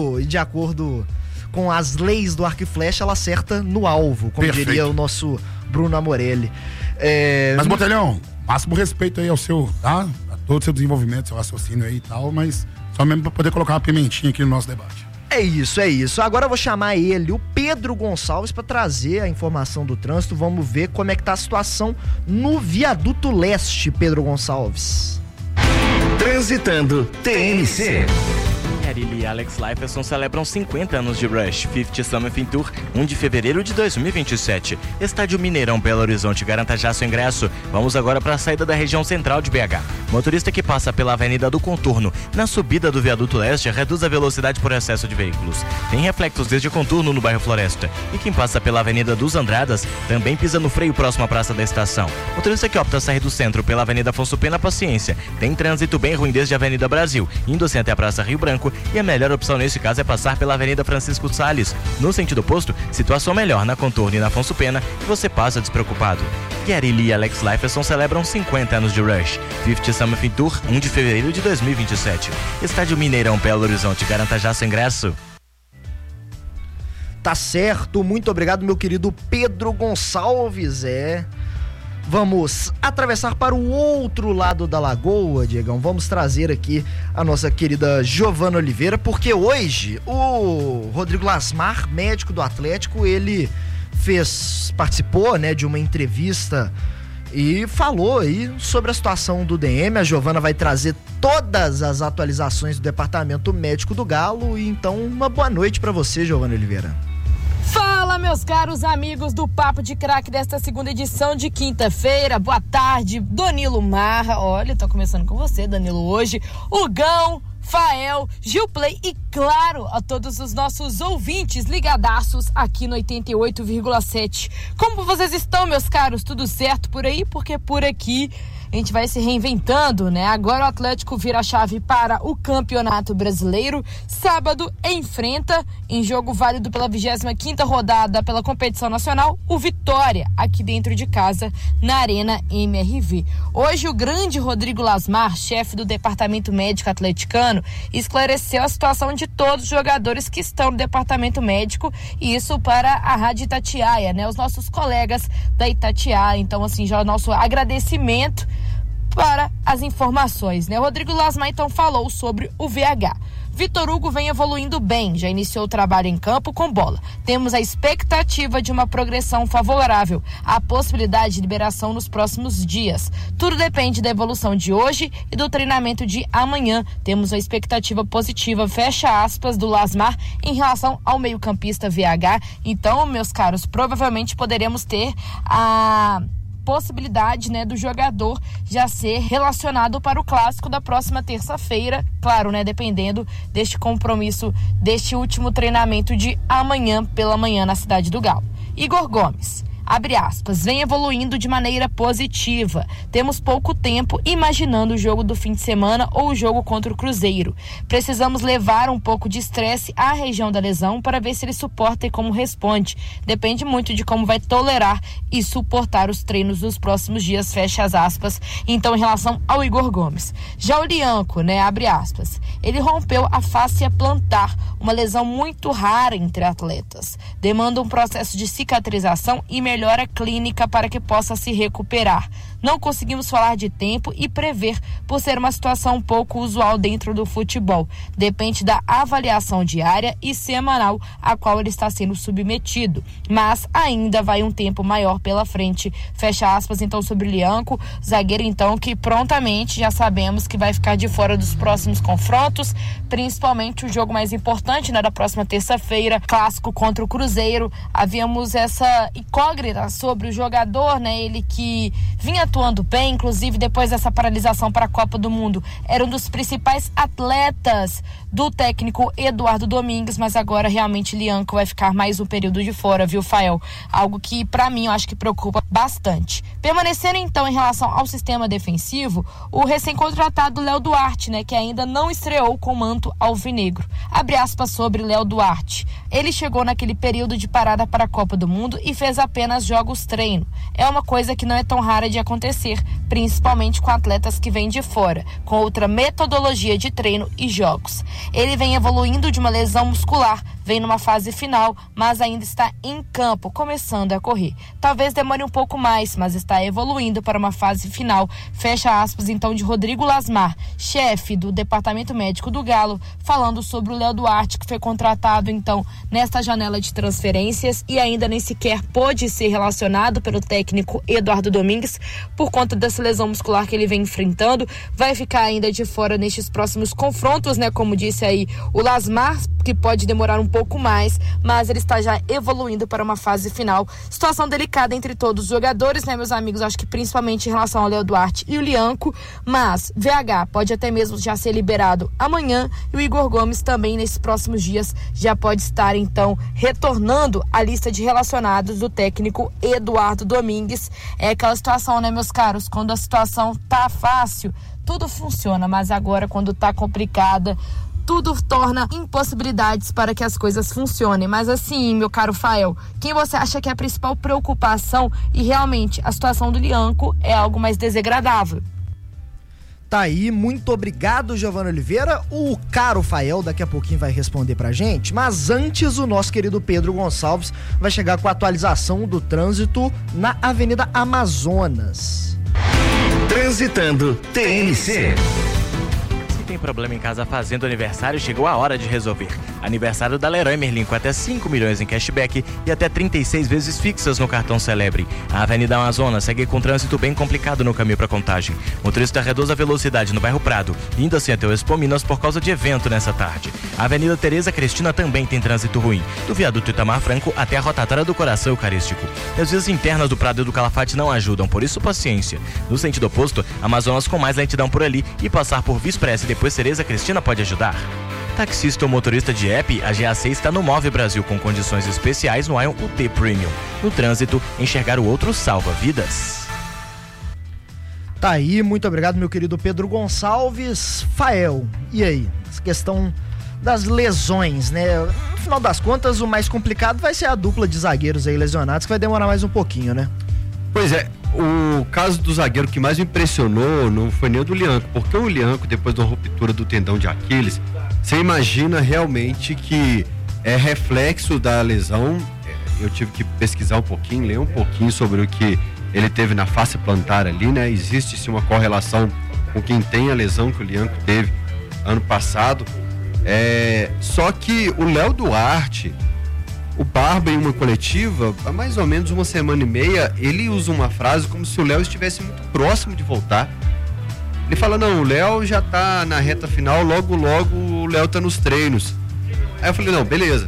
acordo com as leis do arco e flecha, ela acerta no alvo, como diria o nosso Bruno Amorelli. Mas, Botelhão, máximo respeito aí ao seu, tá? A todo o seu desenvolvimento, seu raciocínio aí e tal, mas só mesmo pra poder colocar uma pimentinha aqui no nosso debate. É isso. Agora eu vou chamar ele, o Pedro Gonçalves, para trazer a informação do trânsito. Vamos ver como é que tá a situação no Viaduto Leste, Pedro Gonçalves. Transitando TMC. Yarilli e Alex Lifeson celebram 50 anos de Rush 50 Summer Fin Tour, 1 de fevereiro de 2027. Estádio Mineirão, Belo Horizonte. Garanta já seu ingresso. Vamos agora para a saída da região central de BH. Motorista que passa pela Avenida do Contorno, na subida do Viaduto Leste, reduz a velocidade por excesso de veículos. Tem reflexos desde contorno no bairro Floresta. E quem passa pela Avenida dos Andradas também pisa no freio próximo à Praça da Estação. Motorista que opta sair do centro pela Avenida Afonso Pena, paciência. Tem trânsito bem ruim desde a Avenida Brasil, indo assim até a Praça Rio Branco E a melhor opção neste caso é passar pela Avenida Francisco Salles. No sentido oposto, situação melhor na Contorno e na Afonso Pena e você passa despreocupado. Gary Lee e Alex Lifeson celebram 50 anos de Rush. 50 Summer Tour, 1 de fevereiro de 2027. Estádio Mineirão, Belo Horizonte. Garanta já seu ingresso. Tá certo, muito obrigado, meu querido Pedro Gonçalves. Vamos atravessar para o outro lado da lagoa, Diegão. Vamos trazer aqui a nossa querida Giovana Oliveira, porque hoje o Rodrigo Lasmar, médico do Atlético, ele participou, né, de uma entrevista e falou aí sobre a situação do DM. A Giovana vai trazer todas as atualizações do departamento médico do Galo. E então, uma boa noite para você, Giovana Oliveira. Fala, meus caros amigos do Papo de Craque desta segunda edição de quinta-feira. Boa tarde, Danilo Marra. Olha, tô começando com você, Danilo, hoje. Hugão, Fael, Gilplay e, claro, a todos os nossos ouvintes ligadaços aqui no 88,7. Como vocês estão, meus caros? Tudo certo por aí? Porque por aqui a gente vai se reinventando, né? Agora o Atlético vira a chave para o Campeonato Brasileiro. Sábado enfrenta, em jogo válido pela 25ª rodada pela competição nacional, o Vitória, aqui dentro de casa, na Arena MRV. Hoje o grande Rodrigo Lasmar, chefe do Departamento Médico Atleticano, esclareceu a situação de todos os jogadores que estão no Departamento Médico, e isso para a Rádio Itatiaia, né? Os nossos colegas da Itatiaia. Então, assim, já o nosso agradecimento para as informações, né? O Rodrigo Lasmar então falou sobre o VH. Vitor Hugo vem evoluindo bem, já iniciou o trabalho em campo com bola. Temos a expectativa de uma progressão favorável, a possibilidade de liberação nos próximos dias. Tudo depende da evolução de hoje e do treinamento de amanhã. Temos a expectativa positiva, fecha aspas, do Lasmar em relação ao meio-campista VH. Então, meus caros, provavelmente poderemos ter a possibilidade, né, do jogador já ser relacionado para o clássico da próxima terça-feira, claro, né, dependendo deste compromisso, deste último treinamento de amanhã pela manhã na Cidade do Galo. Igor Gomes, abre aspas, vem evoluindo de maneira positiva. Temos pouco tempo imaginando o jogo do fim de semana ou o jogo contra o Cruzeiro. Precisamos levar um pouco de estresse à região da lesão para ver se ele suporta e como responde. Depende muito de como vai tolerar e suportar os treinos nos próximos dias, fecha as aspas. Então, em relação ao Igor Gomes. Já o Lianco, né, abre aspas, ele rompeu a fáscia plantar, uma lesão muito rara entre atletas. Demanda um processo de cicatrização e melhora clínica para que possa se recuperar. Não conseguimos falar de tempo e prever, por ser uma situação um pouco usual dentro do futebol. Depende da avaliação diária e semanal a qual ele está sendo submetido. Mas ainda vai um tempo maior pela frente. Fecha aspas, então, sobre o Lianco, zagueiro, então, que prontamente já sabemos que vai ficar de fora dos próximos confrontos, principalmente o jogo mais importante, né, da próxima terça-feira, clássico contra o Cruzeiro. Havíamos essa incógnita sobre o jogador, né, ele que vinha atuando bem, inclusive depois dessa paralisação para a Copa do Mundo, era um dos principais atletas do técnico Eduardo Domingues, mas agora realmente Lianco vai ficar mais um período de fora, viu, Fael? Algo que para mim eu acho que preocupa bastante. Permanecendo então em relação ao sistema defensivo, o recém-contratado Léo Duarte, né, que ainda não estreou com o manto alvinegro. Abre aspas sobre Léo Duarte. Ele chegou naquele período de parada para a Copa do Mundo e fez apenas jogos treino. É uma coisa que não é tão rara de acontecer, principalmente com atletas que vêm de fora, com outra metodologia de treino e jogos. Ele vem evoluindo de uma lesão muscular, vem numa fase final, mas ainda está em campo, começando a correr. Talvez demore um pouco mais, mas está evoluindo para uma fase final. Fecha aspas, então, de Rodrigo Lasmar, chefe do Departamento Médico do Galo, falando sobre o Léo Duarte, que foi contratado, então, nesta janela de transferências e ainda nem sequer pôde ser relacionado pelo técnico Eduardo Domingues por conta dessa lesão muscular que ele vem enfrentando. Vai ficar ainda de fora nestes próximos confrontos, né? Como disse aí o Lasmar, que pode demorar um pouco mais, mas ele está já evoluindo para uma fase final. Situação delicada entre todos os jogadores, né, meus amigos? Acho que principalmente em relação ao Léo Duarte e o Lianco, mas VH pode até mesmo já ser liberado amanhã e o Igor Gomes também nesses próximos dias já pode estar então retornando à lista de relacionados do técnico Eduardo Domingues. É aquela situação, né, meus caros? Quando a situação tá fácil, tudo funciona, mas agora quando tá complicada, tudo torna impossibilidades para que as coisas funcionem. Mas assim, meu caro Fael, quem você acha que é a principal preocupação e realmente a situação do Lianco é algo mais desagradável? Tá aí, muito obrigado, Giovana Oliveira. O caro Fael daqui a pouquinho vai responder pra gente, mas antes o nosso querido Pedro Gonçalves vai chegar com a atualização do trânsito na Avenida Amazonas. Transitando TNC. Tem problema em casa fazendo aniversário, chegou a hora de resolver. Aniversário da Leroy Merlin com até 5 milhões em cashback e até 36 vezes fixas no cartão Celebre. A Avenida Amazonas segue com trânsito bem complicado no caminho para Contagem. Motorista reduz a velocidade no bairro Prado, indo assim até o Expo Minas por causa de evento nessa tarde. A Avenida Tereza Cristina também tem trânsito ruim, do viaduto Itamar Franco até a rotatória do Coração Eucarístico. As vias internas do Prado e do Calafate não ajudam, por isso paciência. No sentido oposto, Amazonas com mais lentidão por ali e passar por Via Expressa e depois Tereza Cristina pode ajudar. Taxista ou motorista de app, a GAC está no Move Brasil com condições especiais no Ion UT Premium. No trânsito, enxergar o outro salva vidas. Tá aí, muito obrigado, meu querido Pedro Gonçalves. Fael, e aí? Essa questão das lesões, né? No final das contas, o mais complicado vai ser a dupla de zagueiros aí lesionados, que vai demorar mais um pouquinho, né? Pois é, o caso do zagueiro que mais me impressionou não foi nem o do Lianco, porque o Lianco, depois da ruptura do tendão de Aquiles, você imagina realmente que é reflexo da lesão. Eu tive que pesquisar um pouquinho, ler um pouquinho sobre o que ele teve na face plantar ali, né? Existe sim uma correlação com quem tem a lesão que o Lianco teve ano passado. Só que o Léo Duarte, o Barba, em uma coletiva, há mais ou menos uma semana e meia, ele usa uma frase como se o Léo estivesse muito próximo de voltar. Ele fala, não, o Léo já tá na reta final, logo o Léo tá nos treinos. Aí eu falei, não, beleza.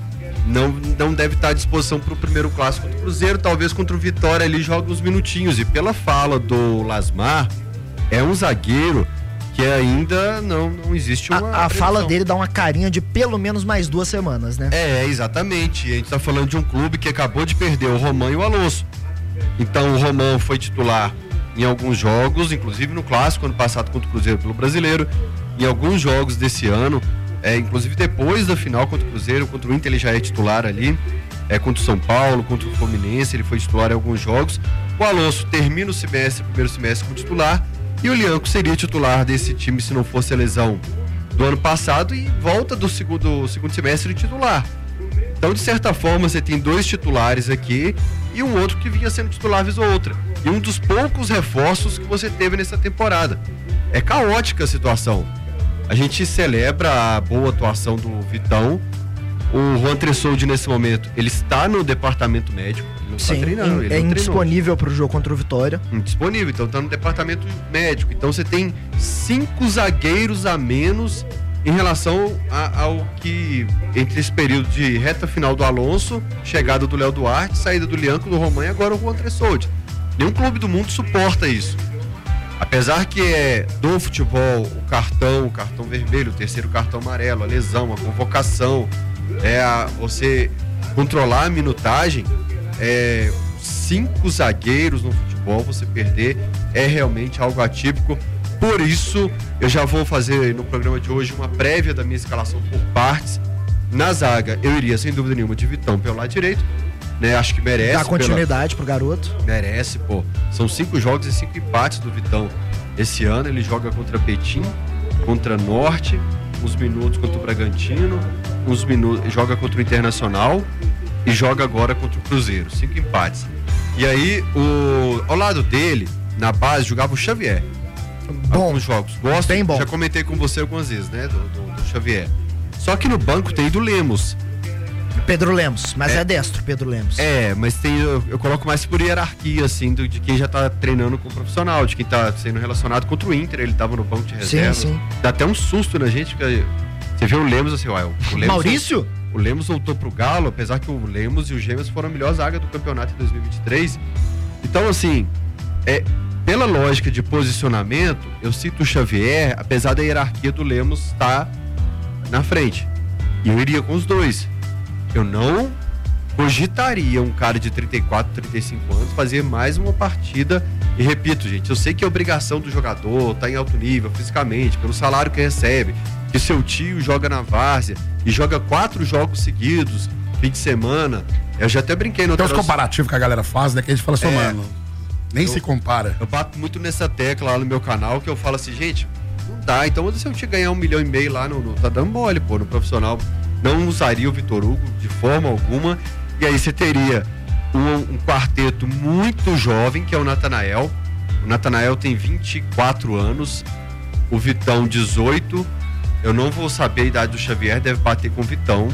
Não deve estar à disposição pro primeiro clássico do Cruzeiro, talvez contra o Vitória ali joga uns minutinhos. E pela fala do Lasmar, é um zagueiro que ainda não existe uma a fala dele dá uma carinha de pelo menos mais 2 semanas, né? Exatamente. A gente tá falando de um clube que acabou de perder o Romão e o Alonso. Então o Romão foi titular em alguns jogos, inclusive no clássico ano passado contra o Cruzeiro pelo Brasileiro, em alguns jogos desse ano, inclusive depois da final contra o Cruzeiro, contra o Inter ele já é titular ali, contra o São Paulo, contra o Fluminense, ele foi titular em alguns jogos. O Alonso termina o primeiro semestre como titular, e o Lianco seria titular desse time se não fosse a lesão do ano passado e volta do segundo semestre titular. Então, de certa forma, você tem 2 titulares aqui e um outro que vinha sendo titular vez ou outra. E um dos poucos reforços que você teve nessa temporada. É caótica a situação. A gente celebra a boa atuação do Vitão. O Juan Tressoldi, nesse momento, ele está no departamento médico. Ele não está treinando. Ele indisponível para o jogo contra o Vitória. Indisponível, então está no departamento médico. Então você tem 5 zagueiros a menos em relação ao que, entre esse período de reta final do Alonso, chegada do Léo Duarte, saída do Lianco, do Romão e agora o Juan Tressoldi. Nenhum clube do mundo suporta isso. Apesar que do futebol o cartão vermelho, o terceiro cartão amarelo, a lesão, a convocação, você controlar a minutagem, 5 zagueiros no futebol, você perder é realmente algo atípico. Por isso, eu já vou fazer no programa de hoje uma prévia da minha escalação por partes. Na zaga, eu iria sem dúvida nenhuma de Vitão pelo lado direito, né? Acho que merece. Dá continuidade pro garoto. Merece, pô. São 5 jogos e 5 empates do Vitão. Esse ano ele joga contra Betim, contra Norte, uns minutos contra o Bragantino, uns minutos, joga contra o Internacional e joga agora contra o Cruzeiro. 5 empates. E aí, ao lado dele, na base, jogava o Xavier. Bom. Alguns jogos. Gosto, bem bom. Já comentei com você algumas vezes, né? Do Xavier. Só que no banco tem do Lemos. Pedro Lemos, mas é destro, Pedro Lemos. Mas tem, eu coloco mais por hierarquia, assim, de quem já tá treinando com o profissional, de quem tá sendo relacionado contra o Inter, ele tava no banco de reserva. Sim. Dá até um susto na gente, porque você vê o Lemos assim, o Lemos... Maurício? O Lemos voltou pro Galo, apesar que o Lemos e o Gêmeos foram a melhor zaga do campeonato em 2023. Então, assim, pela lógica de posicionamento, eu cito o Xavier, apesar da hierarquia do Lemos estar na frente. E eu iria com os dois. Eu não cogitaria um cara de 34, 35 anos fazer mais uma partida. E repito, gente, eu sei que é obrigação do jogador, tá em alto nível fisicamente, pelo salário que recebe, que seu tio joga na várzea e joga 4 jogos seguidos, fim de semana. Eu já até brinquei no Tem uns comparativos que a galera faz, né? Que a gente fala assim, mano, nem se compara. Eu bato muito nessa tecla lá no meu canal, que eu falo assim, gente, não dá. Então, se eu te ganhar 1,5 milhão lá tá dando mole, pô, no profissional. Não usaria o Vitor Hugo de forma alguma. E aí você teria um quarteto muito jovem, que é o Natanael. O Natanael tem 24 anos, o Vitão 18. Eu não vou saber a idade do Xavier, deve bater com o Vitão.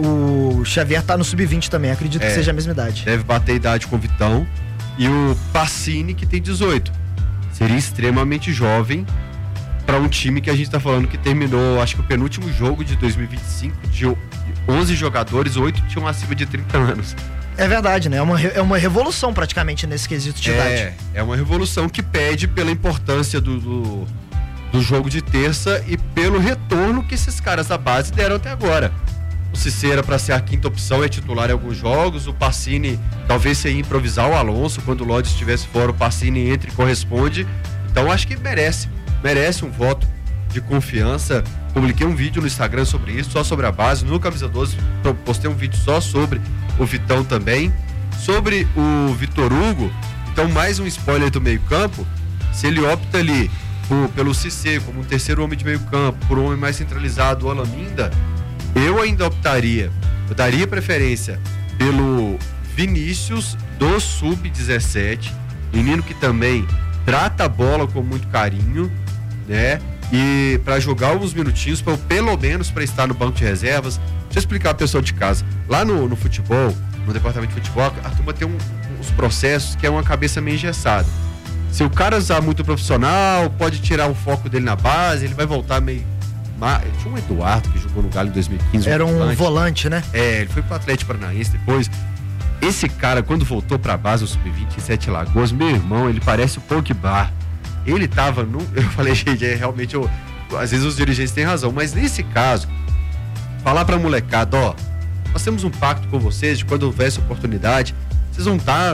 O Xavier tá no sub-20 também, acredito que seja a mesma idade. Deve bater a idade com o Vitão. E o Pacini, que tem 18. Seria extremamente jovem para um time que a gente tá falando que terminou, acho que o penúltimo jogo de 2025, de 11 jogadores, 8 tinham acima de 30 anos. É verdade, né? É uma revolução praticamente nesse quesito de idade. É uma revolução que pede pela importância do jogo de terça e pelo retorno que esses caras da base deram até agora. O Cicera, para ser a quinta opção, é titular em alguns jogos. O Pacini, talvez você ia improvisar o Alonso. Quando o Lodi estivesse fora, o Pacini entra e corresponde. Então, acho que merece um voto de confiança. Publiquei um vídeo no Instagram sobre isso, só sobre a base. No Camisa 12, postei um vídeo só sobre o Vitão também. Sobre o Vitor Hugo, então, mais um spoiler do meio-campo. Se ele opta ali pelo Cissé como um terceiro homem de meio-campo, por um homem mais centralizado, o Alaminda, eu ainda optaria, eu daria preferência pelo Vinícius do Sub-17, menino que também trata a bola com muito carinho, né? E para jogar alguns minutinhos, pelo menos para estar no banco de reservas. Deixa eu explicar a pessoa de casa. Lá no futebol, no departamento de futebol, a turma tem uns processos que é uma cabeça meio engessada. Se o cara usar muito profissional, pode tirar o foco dele na base, ele vai voltar meio... Tinha um Eduardo que jogou no Galo em 2015. Era um volante, né? Ele foi pro Atlético Paranaense depois. Esse cara, quando voltou pra base, o Sub-20 em Sete Lagoas, meu irmão, ele parece o Pogba. Ele tava eu falei, gente, realmente, às vezes os dirigentes têm razão, mas nesse caso, falar pra molecada, nós temos um pacto com vocês de quando houvesse oportunidade, vocês vão estar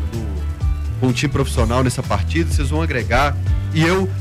com um time profissional nessa partida, vocês vão agregar. E eu,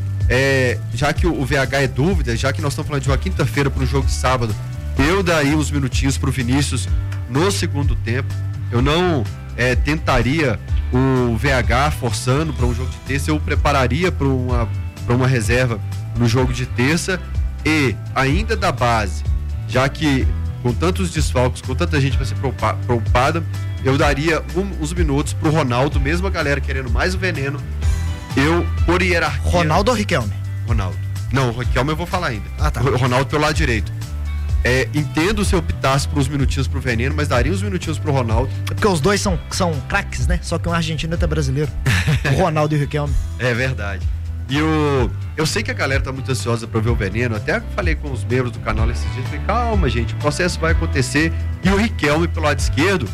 já que o VH é dúvida, já que nós estamos falando de uma quinta-feira para um jogo de sábado, eu daria uns minutinhos pro Vinícius no segundo tempo. Eu não tentaria o VH forçando para um jogo de terça, eu prepararia para uma reserva no jogo de terça. E ainda da base, já que com tantos desfalques, com tanta gente vai ser poupada, eu daria uns minutos pro Ronaldo, mesmo a galera querendo mais o veneno. Eu, por hierarquia... Ronaldo ou Riquelme? Ronaldo. Não, o Riquelme eu vou falar ainda. Ah, tá. Ronaldo pelo lado direito. Entendo se eu optasse por uns minutinhos pro veneno, mas daria uns minutinhos pro Ronaldo. Porque os dois são craques, né? Só que um argentino e outro brasileiro. O Ronaldo e o Riquelme. É verdade. E eu sei que a galera tá muito ansiosa pra ver o veneno. Até falei com os membros do canal esses dias. Falei, calma, gente, o processo vai acontecer. E o Riquelme pelo lado esquerdo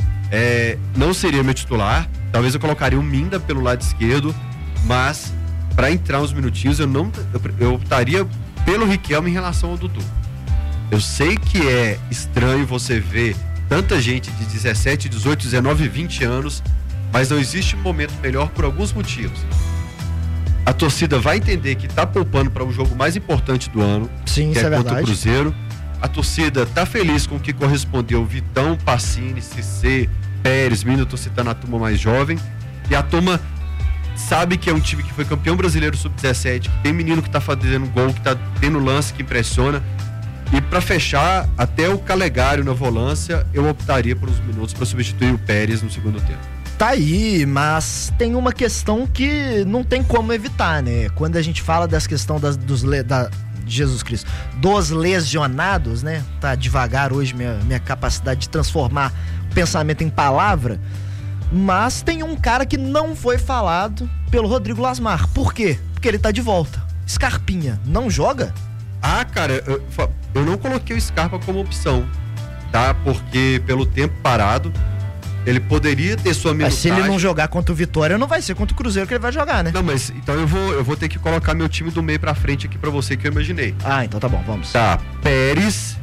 não seria meu titular. Talvez eu colocaria o Minda pelo lado esquerdo. Mas, para entrar uns minutinhos, eu optaria pelo Riquelme em relação ao Dudu. Eu sei que é estranho você ver tanta gente de 17, 18, 19, 20 anos, mas não existe momento melhor por alguns motivos. A torcida vai entender que tá poupando para um jogo mais importante do ano, sim, que isso é contra verdade. o Cruzeiro. A torcida tá feliz com o que correspondeu Vitão, Pacini, Cissé, Pérez, Mindo, tô citando a turma mais jovem. E a turma sabe que é um time que foi campeão brasileiro sub-17, que tem menino que tá fazendo gol, que tá tendo lance que impressiona. E para fechar, até o Calegari na volância, eu optaria por uns minutos para substituir o Pérez no segundo tempo. Tá aí, mas tem uma questão que não tem como evitar, né? Quando a gente fala dessa questão Jesus Cristo, dos lesionados, né? Tá devagar hoje minha capacidade de transformar o pensamento em palavra. Mas tem um cara que não foi falado pelo Rodrigo Lasmar. Por quê? Porque ele tá de volta. Scarpinha, não joga? Ah, cara, eu não coloquei o Scarpa como opção, tá? Porque pelo tempo parado, ele poderia ter sua minutagem. Mas se ele não jogar contra o Vitória, não vai ser contra o Cruzeiro que ele vai jogar, né? Não, mas então eu vou ter que colocar meu time do meio pra frente aqui pra você, que eu imaginei. Ah, então tá bom, vamos. Tá, Pérez,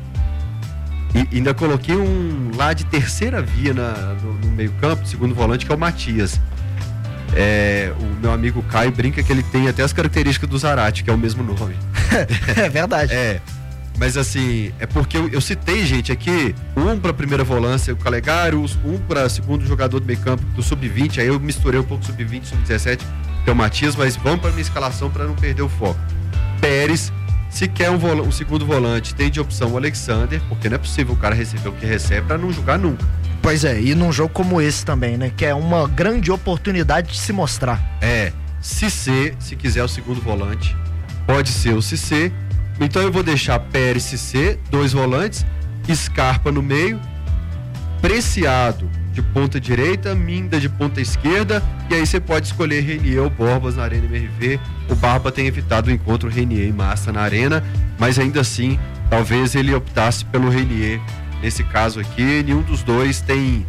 e ainda coloquei um lá de terceira via no meio campo, segundo volante, que é o Matias. O meu amigo Caio brinca que ele tem até as características do Zarate, que é o mesmo nome. É verdade. Mas assim, é porque eu citei, gente, aqui, um pra primeira volância, o Calegari, um pra segundo jogador do meio campo do sub-20, aí eu misturei um pouco sub-20, sub-17, que é o Matias, mas vamos pra minha escalação pra não perder o foco. Pérez, se quer um segundo volante, tem de opção o Alexander, porque não é possível o cara receber o que recebe pra não jogar nunca. Pois é, e num jogo como esse também, né? Que é uma grande oportunidade de se mostrar. Cissé, se quiser o segundo volante, pode ser o Cissé. Então eu vou deixar Pérez, Cissé, 2 volantes, Scarpa no meio, Preciado de ponta direita, Minda de ponta esquerda, e aí você pode escolher Renier ou Borbas na Arena MRV. O Barba tem evitado o encontro Renier e Massa na Arena, mas ainda assim, talvez ele optasse pelo Renier. Nesse caso aqui, nenhum dos dois tem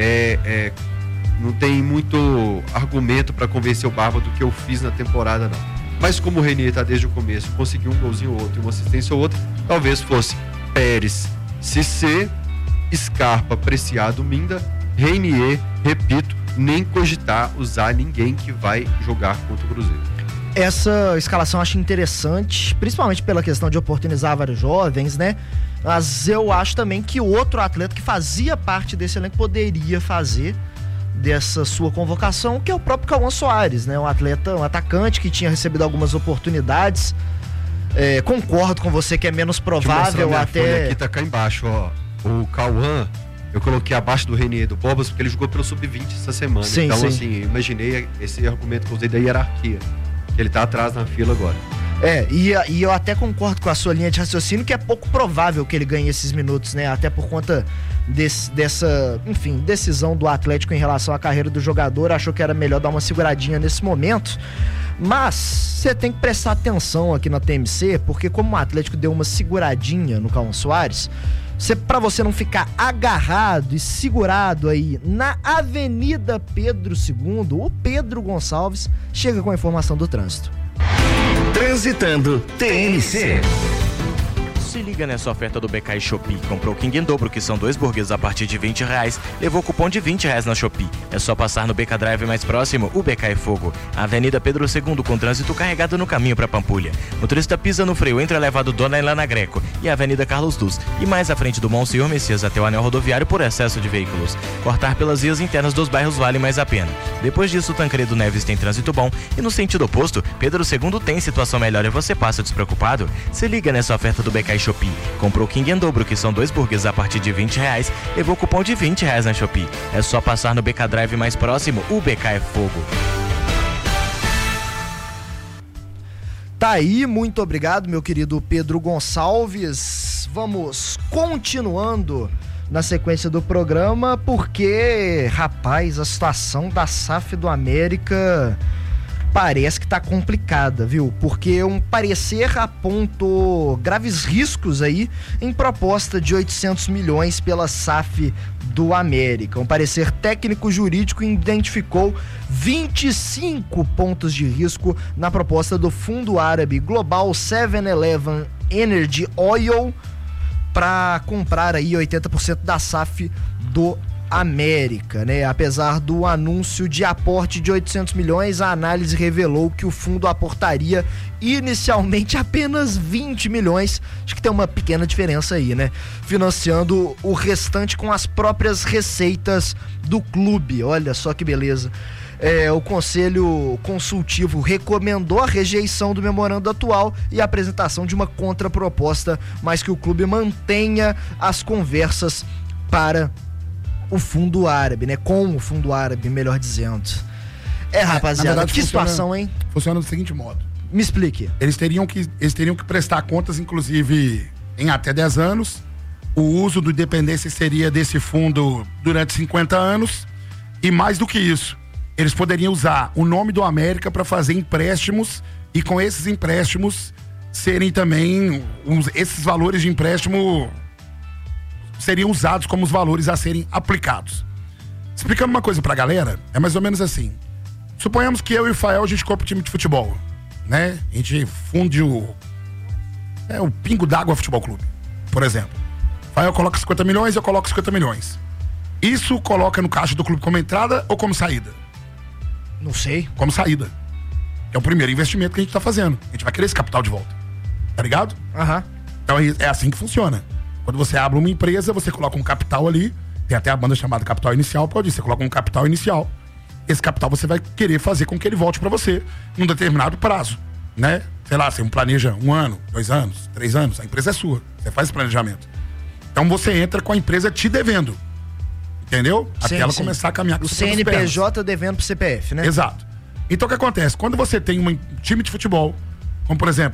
não tem muito argumento para convencer o Barba do que eu fiz na temporada, não. Mas como o Renier tá desde o começo, conseguiu um golzinho ou outro e uma assistência ou outra, talvez fosse Pérez, Cissé, Scarpa, Preciado, Minda, Renier, repito, nem cogitar usar ninguém que vai jogar contra o Cruzeiro. Essa escalação eu acho interessante, principalmente pela questão de oportunizar vários jovens, né? Mas eu acho também que outro atleta que fazia parte desse elenco poderia fazer dessa sua convocação, que é o próprio Cauã Soares, né? Um atacante que tinha recebido algumas oportunidades. Concordo com você que é menos provável até... Aqui tá cá embaixo, ó. O Cauã, eu coloquei abaixo do Renier do Borbas porque ele jogou pelo sub-20 essa semana. Sim, então, sim. assim, imaginei esse argumento que eu usei da hierarquia. Que ele tá atrás na fila agora. E eu até concordo com a sua linha de raciocínio que é pouco provável que ele ganhe esses minutos, né? Até por conta dessa, enfim, decisão do Atlético em relação à carreira do jogador. Achou que era melhor dar uma seguradinha nesse momento. Mas você tem que prestar atenção aqui na TMC, porque como o Atlético deu uma seguradinha no Cauã Soares, pra você não ficar agarrado e segurado aí na Avenida Pedro II, o Pedro Gonçalves chega com a informação do trânsito. Transitando TNC. Se liga nessa oferta do BK Shopee. Comprou King em dobro, que são 2 burgueses a partir de R$20. Levou cupom de R$20 na Shopee. É só passar no BK Drive mais próximo, o BK é Fogo. Avenida Pedro II, com trânsito carregado no caminho para Pampulha. Motorista pisa no freio entre a elevado Dona Helena Greco e a Avenida Carlos Duz. E mais à frente do Monsenhor Messias até o anel rodoviário por excesso de veículos. Cortar pelas vias internas dos bairros vale mais a pena. Depois disso, Tancredo Neves tem trânsito bom. E no sentido oposto, Pedro II tem situação melhor e você passa despreocupado. Se liga nessa oferta do BK Shopee. Comprou King em dobro, que são 2 burgueses a partir de R$20. Levou cupom de R$20 na Shopee. É só passar no BK Drive mais próximo, o BK é Fogo. Tá aí, muito obrigado, meu querido Pedro Gonçalves. Vamos continuando na sequência do programa, porque, rapaz, a situação da SAF do América parece que tá complicada, viu? Porque um parecer apontou graves riscos aí em proposta de 800 milhões pela SAF do América. Um parecer técnico-jurídico identificou 25 pontos de risco na proposta do fundo árabe Global 7-Eleven Energy Oil para comprar aí 80% da SAF do América, né? Apesar do anúncio de aporte de 800 milhões, a análise revelou que o fundo aportaria inicialmente apenas 20 milhões, acho que tem uma pequena diferença aí, né? Financiando o restante com as próprias receitas do clube, olha só que beleza. O Conselho Consultivo recomendou a rejeição do memorando atual e a apresentação de uma contraproposta, mas que o clube mantenha as conversas para o fundo árabe, né? Com o fundo árabe, melhor dizendo. Rapaziada, verdade, que situação, hein? Funciona do seguinte modo. Me explique. Eles teriam que prestar contas, inclusive, em até 10 anos. O uso do Independência seria desse fundo durante 50 anos. E mais do que isso, eles poderiam usar o nome do América para fazer empréstimos e com esses empréstimos serem também esses valores de empréstimo seriam usados como os valores a serem aplicados. Explicando uma coisa pra galera, é mais ou menos assim. Suponhamos que eu e o Fael, a gente compra um time de futebol, né? A gente funde o Pingo d'Água Futebol Clube, por exemplo. Fael coloca 50 milhões, eu coloco 50 milhões. Isso coloca no caixa do clube como entrada ou como saída? Não sei. Como saída. É o primeiro investimento que a gente tá fazendo. A gente vai querer esse capital de volta. Tá ligado? Aham. Então é assim que funciona. Quando você abre uma empresa, você coloca um capital ali, tem até a banda chamada capital inicial, pode ir, você coloca um capital inicial. Esse capital você vai querer fazer com que ele volte para você num determinado prazo, né? Sei lá, você planeja 1 ano, 2 anos, 3 anos, a empresa é sua, você faz esse planejamento. Então você entra com a empresa te devendo, entendeu? Até ela começar a caminhar com o CNPJ devendo pro CPF, né? Exato. Então o que acontece? Quando você tem um time de futebol, como por exemplo,